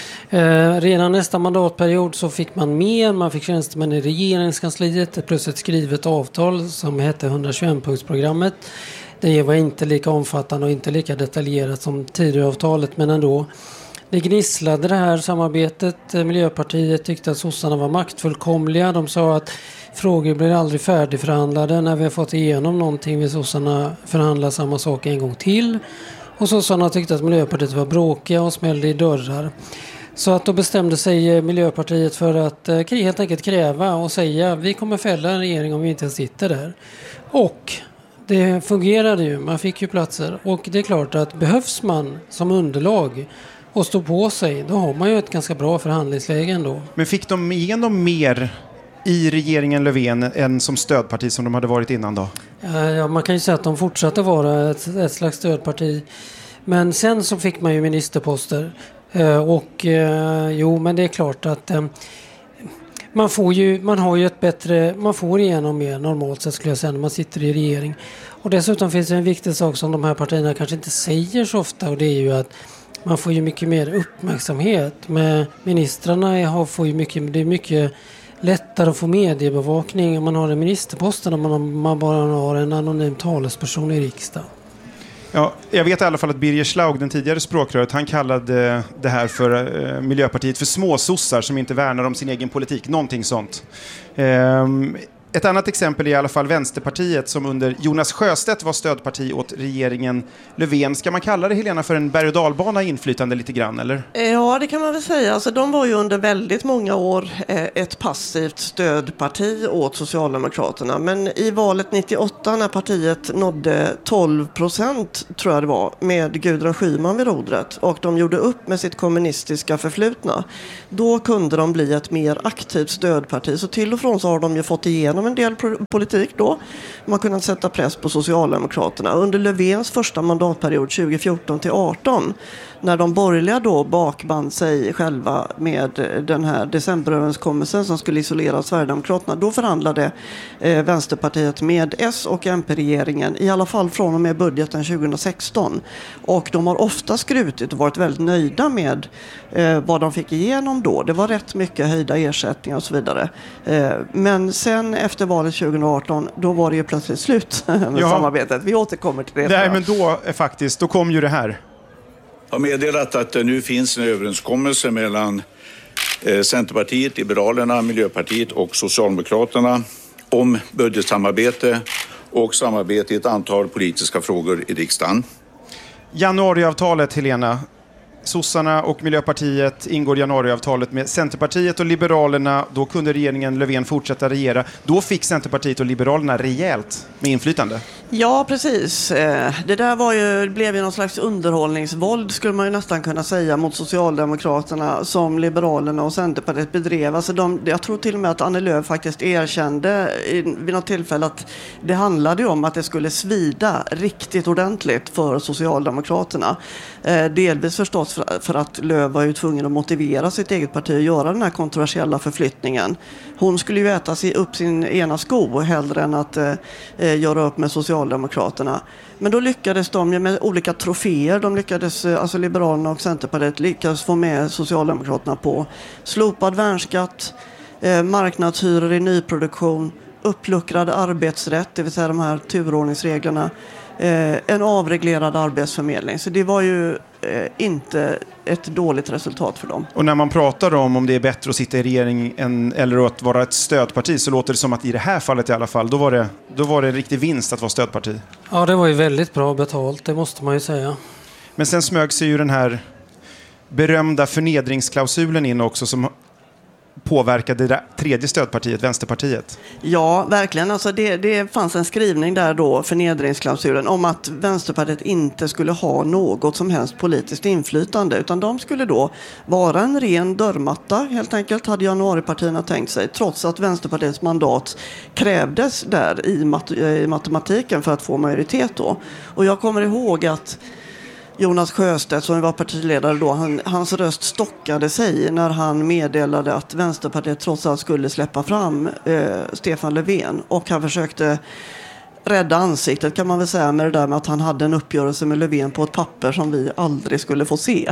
Eh, redan nästa mandatperiod så fick man mer, man fick tjänstemän i regeringskansliet plus ett skrivet avtal som hette hundratjugoett-punktsprogrammet. Det var inte lika omfattande och inte lika detaljerat som Tidöavtalet men ändå. Det gnisslade det här samarbetet. Miljöpartiet tyckte att sossarna var maktfullkomliga. De sa att frågor blir aldrig färdigförhandlade. När vi har fått igenom någonting vill sossarna förhandla samma sak en gång till. Och sossarna tyckte att Miljöpartiet var bråkiga och smällde i dörrar. Så att då bestämde sig Miljöpartiet för att helt enkelt kräva och säga vi kommer fälla en regering om vi inte sitter där. Och det fungerade ju. Man fick ju platser. Och det är klart att behövs man som underlag och stå på sig, då har man ju ett ganska bra förhandlingsläge ändå. Men fick de igenom mer i regeringen Löfven än som stödparti som de hade varit innan då? Ja, man kan ju säga att de fortsatte vara ett, ett slags stödparti. Men sen så fick man ju ministerposter. Och jo, men det är klart att man får ju, man har ju ett bättre, man får igenom mer normalt sett skulle jag säga när man sitter i regering. Och dessutom finns det en viktig sak som de här partierna kanske inte säger så ofta, och det är ju att man får ju mycket mer uppmärksamhet. Med ministrarna har, får ju mycket, det är mycket lättare att få mediebevakning om man har en ministerposten än om man bara har en anonym talesperson i riksdagen. Ja, jag vet i alla fall att Birger Schlaug, den tidigare språkröret, han kallade det här för eh, Miljöpartiet för småsossar som inte värnar om sin egen politik. Någonting sånt. Ehm, ett annat exempel är i alla fall Vänsterpartiet som under Jonas Sjöstedt var stödparti åt regeringen Löfven. Ska man kalla det, Helena, för en berg- och dalbana inflytande lite grann, eller? Ja, det kan man väl säga. Alltså, de var ju under väldigt många år ett passivt stödparti åt Socialdemokraterna. Men i valet nittioåtta när partiet nådde tolv procent, tror jag det var, med Gudrun Schyman vid rodret och de gjorde upp med sitt kommunistiska förflutna, då kunde de bli ett mer aktivt stödparti. Så till och från så har de ju fått igenom en del politik då. Man kunde sätta press på Socialdemokraterna. Under Löfvens första mandatperiod tjugo fjorton till arton, när de borgerliga då bakband sig själva med den här decemberöverenskommelsen som skulle isolera Sverigedemokraterna, då förhandlade eh, Vänsterpartiet med S- och M P-regeringen, i alla fall från och med budgeten tjugo sexton. Och de har ofta skrutit och varit väldigt nöjda med eh, vad de fick igenom då. Det var rätt mycket höjda ersättningar och så vidare. Eh, men sen efter valet tjugo arton, då var det ju plötsligt slut med ja. samarbetet. Vi återkommer till det. Nej, men då är faktiskt, då kom ju det här. Jag har meddelat att det nu finns en överenskommelse mellan eh, Centerpartiet, Liberalerna, Miljöpartiet och Socialdemokraterna om budgetsamarbete och samarbete i ett antal politiska frågor i riksdagen. Januariavtalet, Helena. Sossarna och Miljöpartiet ingår januariavtalet med Centerpartiet och Liberalerna. Då kunde regeringen Löfven fortsätta regera. Då fick Centerpartiet och Liberalerna rejält med inflytande. Ja, precis. Det där var ju, blev ju någon slags underhållningsvåld, skulle man ju nästan kunna säga, mot Socialdemokraterna som Liberalerna och Centerpartiet bedrev. Alltså de, jag tror till och med att Annie Lööf faktiskt erkände vid något tillfälle att det handlade om att det skulle svida riktigt ordentligt för Socialdemokraterna. Delvis förstås för att Lööf var ju tvungen att motivera sitt eget parti att göra den här kontroversiella förflyttningen. Hon skulle ju äta sig upp sin ena sko hellre än att eh, göra upp med Socialdemokraterna. Men då lyckades de ju med olika troféer. De lyckades, alltså Liberalerna och Centerpartiet lyckades få med Socialdemokraterna på slopad värnskatt, eh, marknadshyror i nyproduktion, uppluckrad arbetsrätt, det vill säga de här turordningsreglerna, eh, en avreglerad arbetsförmedling. Så det var ju eh, inte ett dåligt resultat för dem. Och när man pratar om om det är bättre att sitta i regering än, eller att vara ett stödparti, så låter det som att i det här fallet i alla fall, då var det, då var det en riktig vinst att vara stödparti. Ja, det var ju väldigt bra betalt, det måste man ju säga. Men sen smög sig ju den här berömda förnedringsklausulen in också, som påverkade det tredje stödpartiet, Vänsterpartiet. Ja, verkligen. Alltså det, det fanns en skrivning där då, förnedringsklausulen, om att Vänsterpartiet inte skulle ha något som helst politiskt inflytande, utan de skulle då vara en ren dörrmatta, helt enkelt, hade januaripartierna tänkt sig, trots att Vänsterpartiets mandat krävdes där i, mat- i matematiken för att få majoritet då. Och jag kommer ihåg att Jonas Sjöstedt, som var partiledare då, han, hans röst stockade sig när han meddelade att Vänsterpartiet trots allt skulle släppa fram eh, Stefan Löfven. Och han försökte rädda ansiktet, kan man väl säga, med det där med att han hade en uppgörelse med Löfven på ett papper som vi aldrig skulle få se.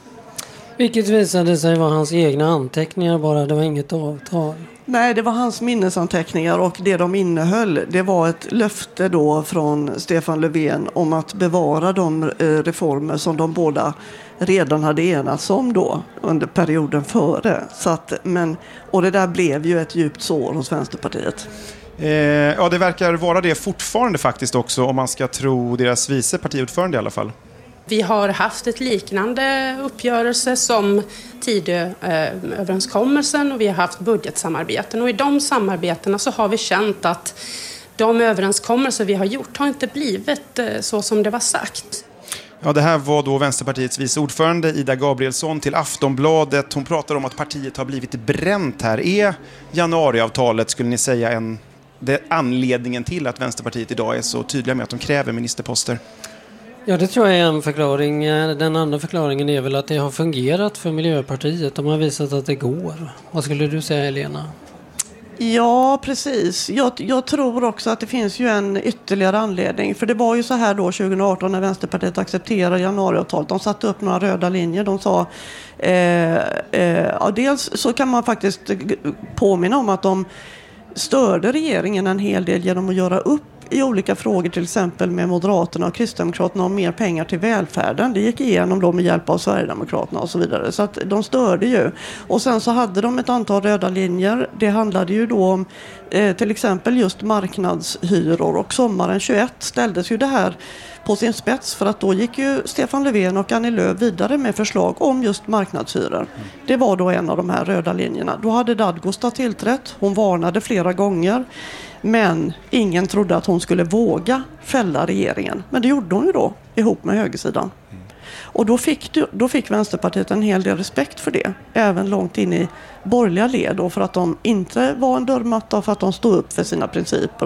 Vilket visade sig vara hans egna anteckningar bara, det var inget avtal. Nej, det var hans minnesanteckningar, och det de innehöll, det var ett löfte då från Stefan Löfven om att bevara de reformer som de båda redan hade enats om då under perioden före. Så att, men, och det där blev ju ett djupt sår hos Vänsterpartiet. Eh, ja, det verkar vara det fortfarande faktiskt också, om man ska tro deras vice partiordförande i alla fall. Vi har haft ett liknande uppgörelse som Tidööverenskommelsen, och vi har haft budgetsamarbeten. Och i de samarbetena så har vi känt att de överenskommelser vi har gjort har inte blivit så som det var sagt. Ja, det här var då Vänsterpartiets vice ordförande Ida Gabrielsson till Aftonbladet. Hon pratar om att partiet har blivit bränt här. Är januariavtalet, skulle ni säga, en, det anledningen till att Vänsterpartiet idag är så tydliga med att de kräver ministerposter? Ja, det tror jag är en förklaring. Den andra förklaringen är väl att det har fungerat för Miljöpartiet. De har visat att det går. Vad skulle du säga, Helena? Ja, precis. Jag, jag tror också att det finns ju en ytterligare anledning. För det var ju så här då tjugo arton när Vänsterpartiet accepterade januariavtalet. De satte upp några röda linjer. De sa, eh, eh, ja, dels så kan man faktiskt påminna om att de störde regeringen en hel del genom att göra upp i olika frågor, till exempel med Moderaterna och Kristdemokraterna, om mer pengar till välfärden. Det gick igenom då med hjälp av Sverigedemokraterna och så vidare. Så att de störde ju. Och sen så hade de ett antal röda linjer. Det handlade ju då om eh, till exempel just marknadshyror. Och sommaren tjugoett ställdes ju det här på sin spets, för att då gick ju Stefan Löfven och Annie Lööf vidare med förslag om just marknadshyror. Det var då en av de här röda linjerna. Då hade Dadgostar tillträtt. Hon varnade flera gånger. Men ingen trodde att hon skulle våga fälla regeringen. Men det gjorde hon ju då, ihop med högersidan. Och då fick, du, då fick Vänsterpartiet en hel del respekt för det. Även långt in i borgerliga led. Då, för att de inte var en dörrmatta, för att de stod upp för sina principer.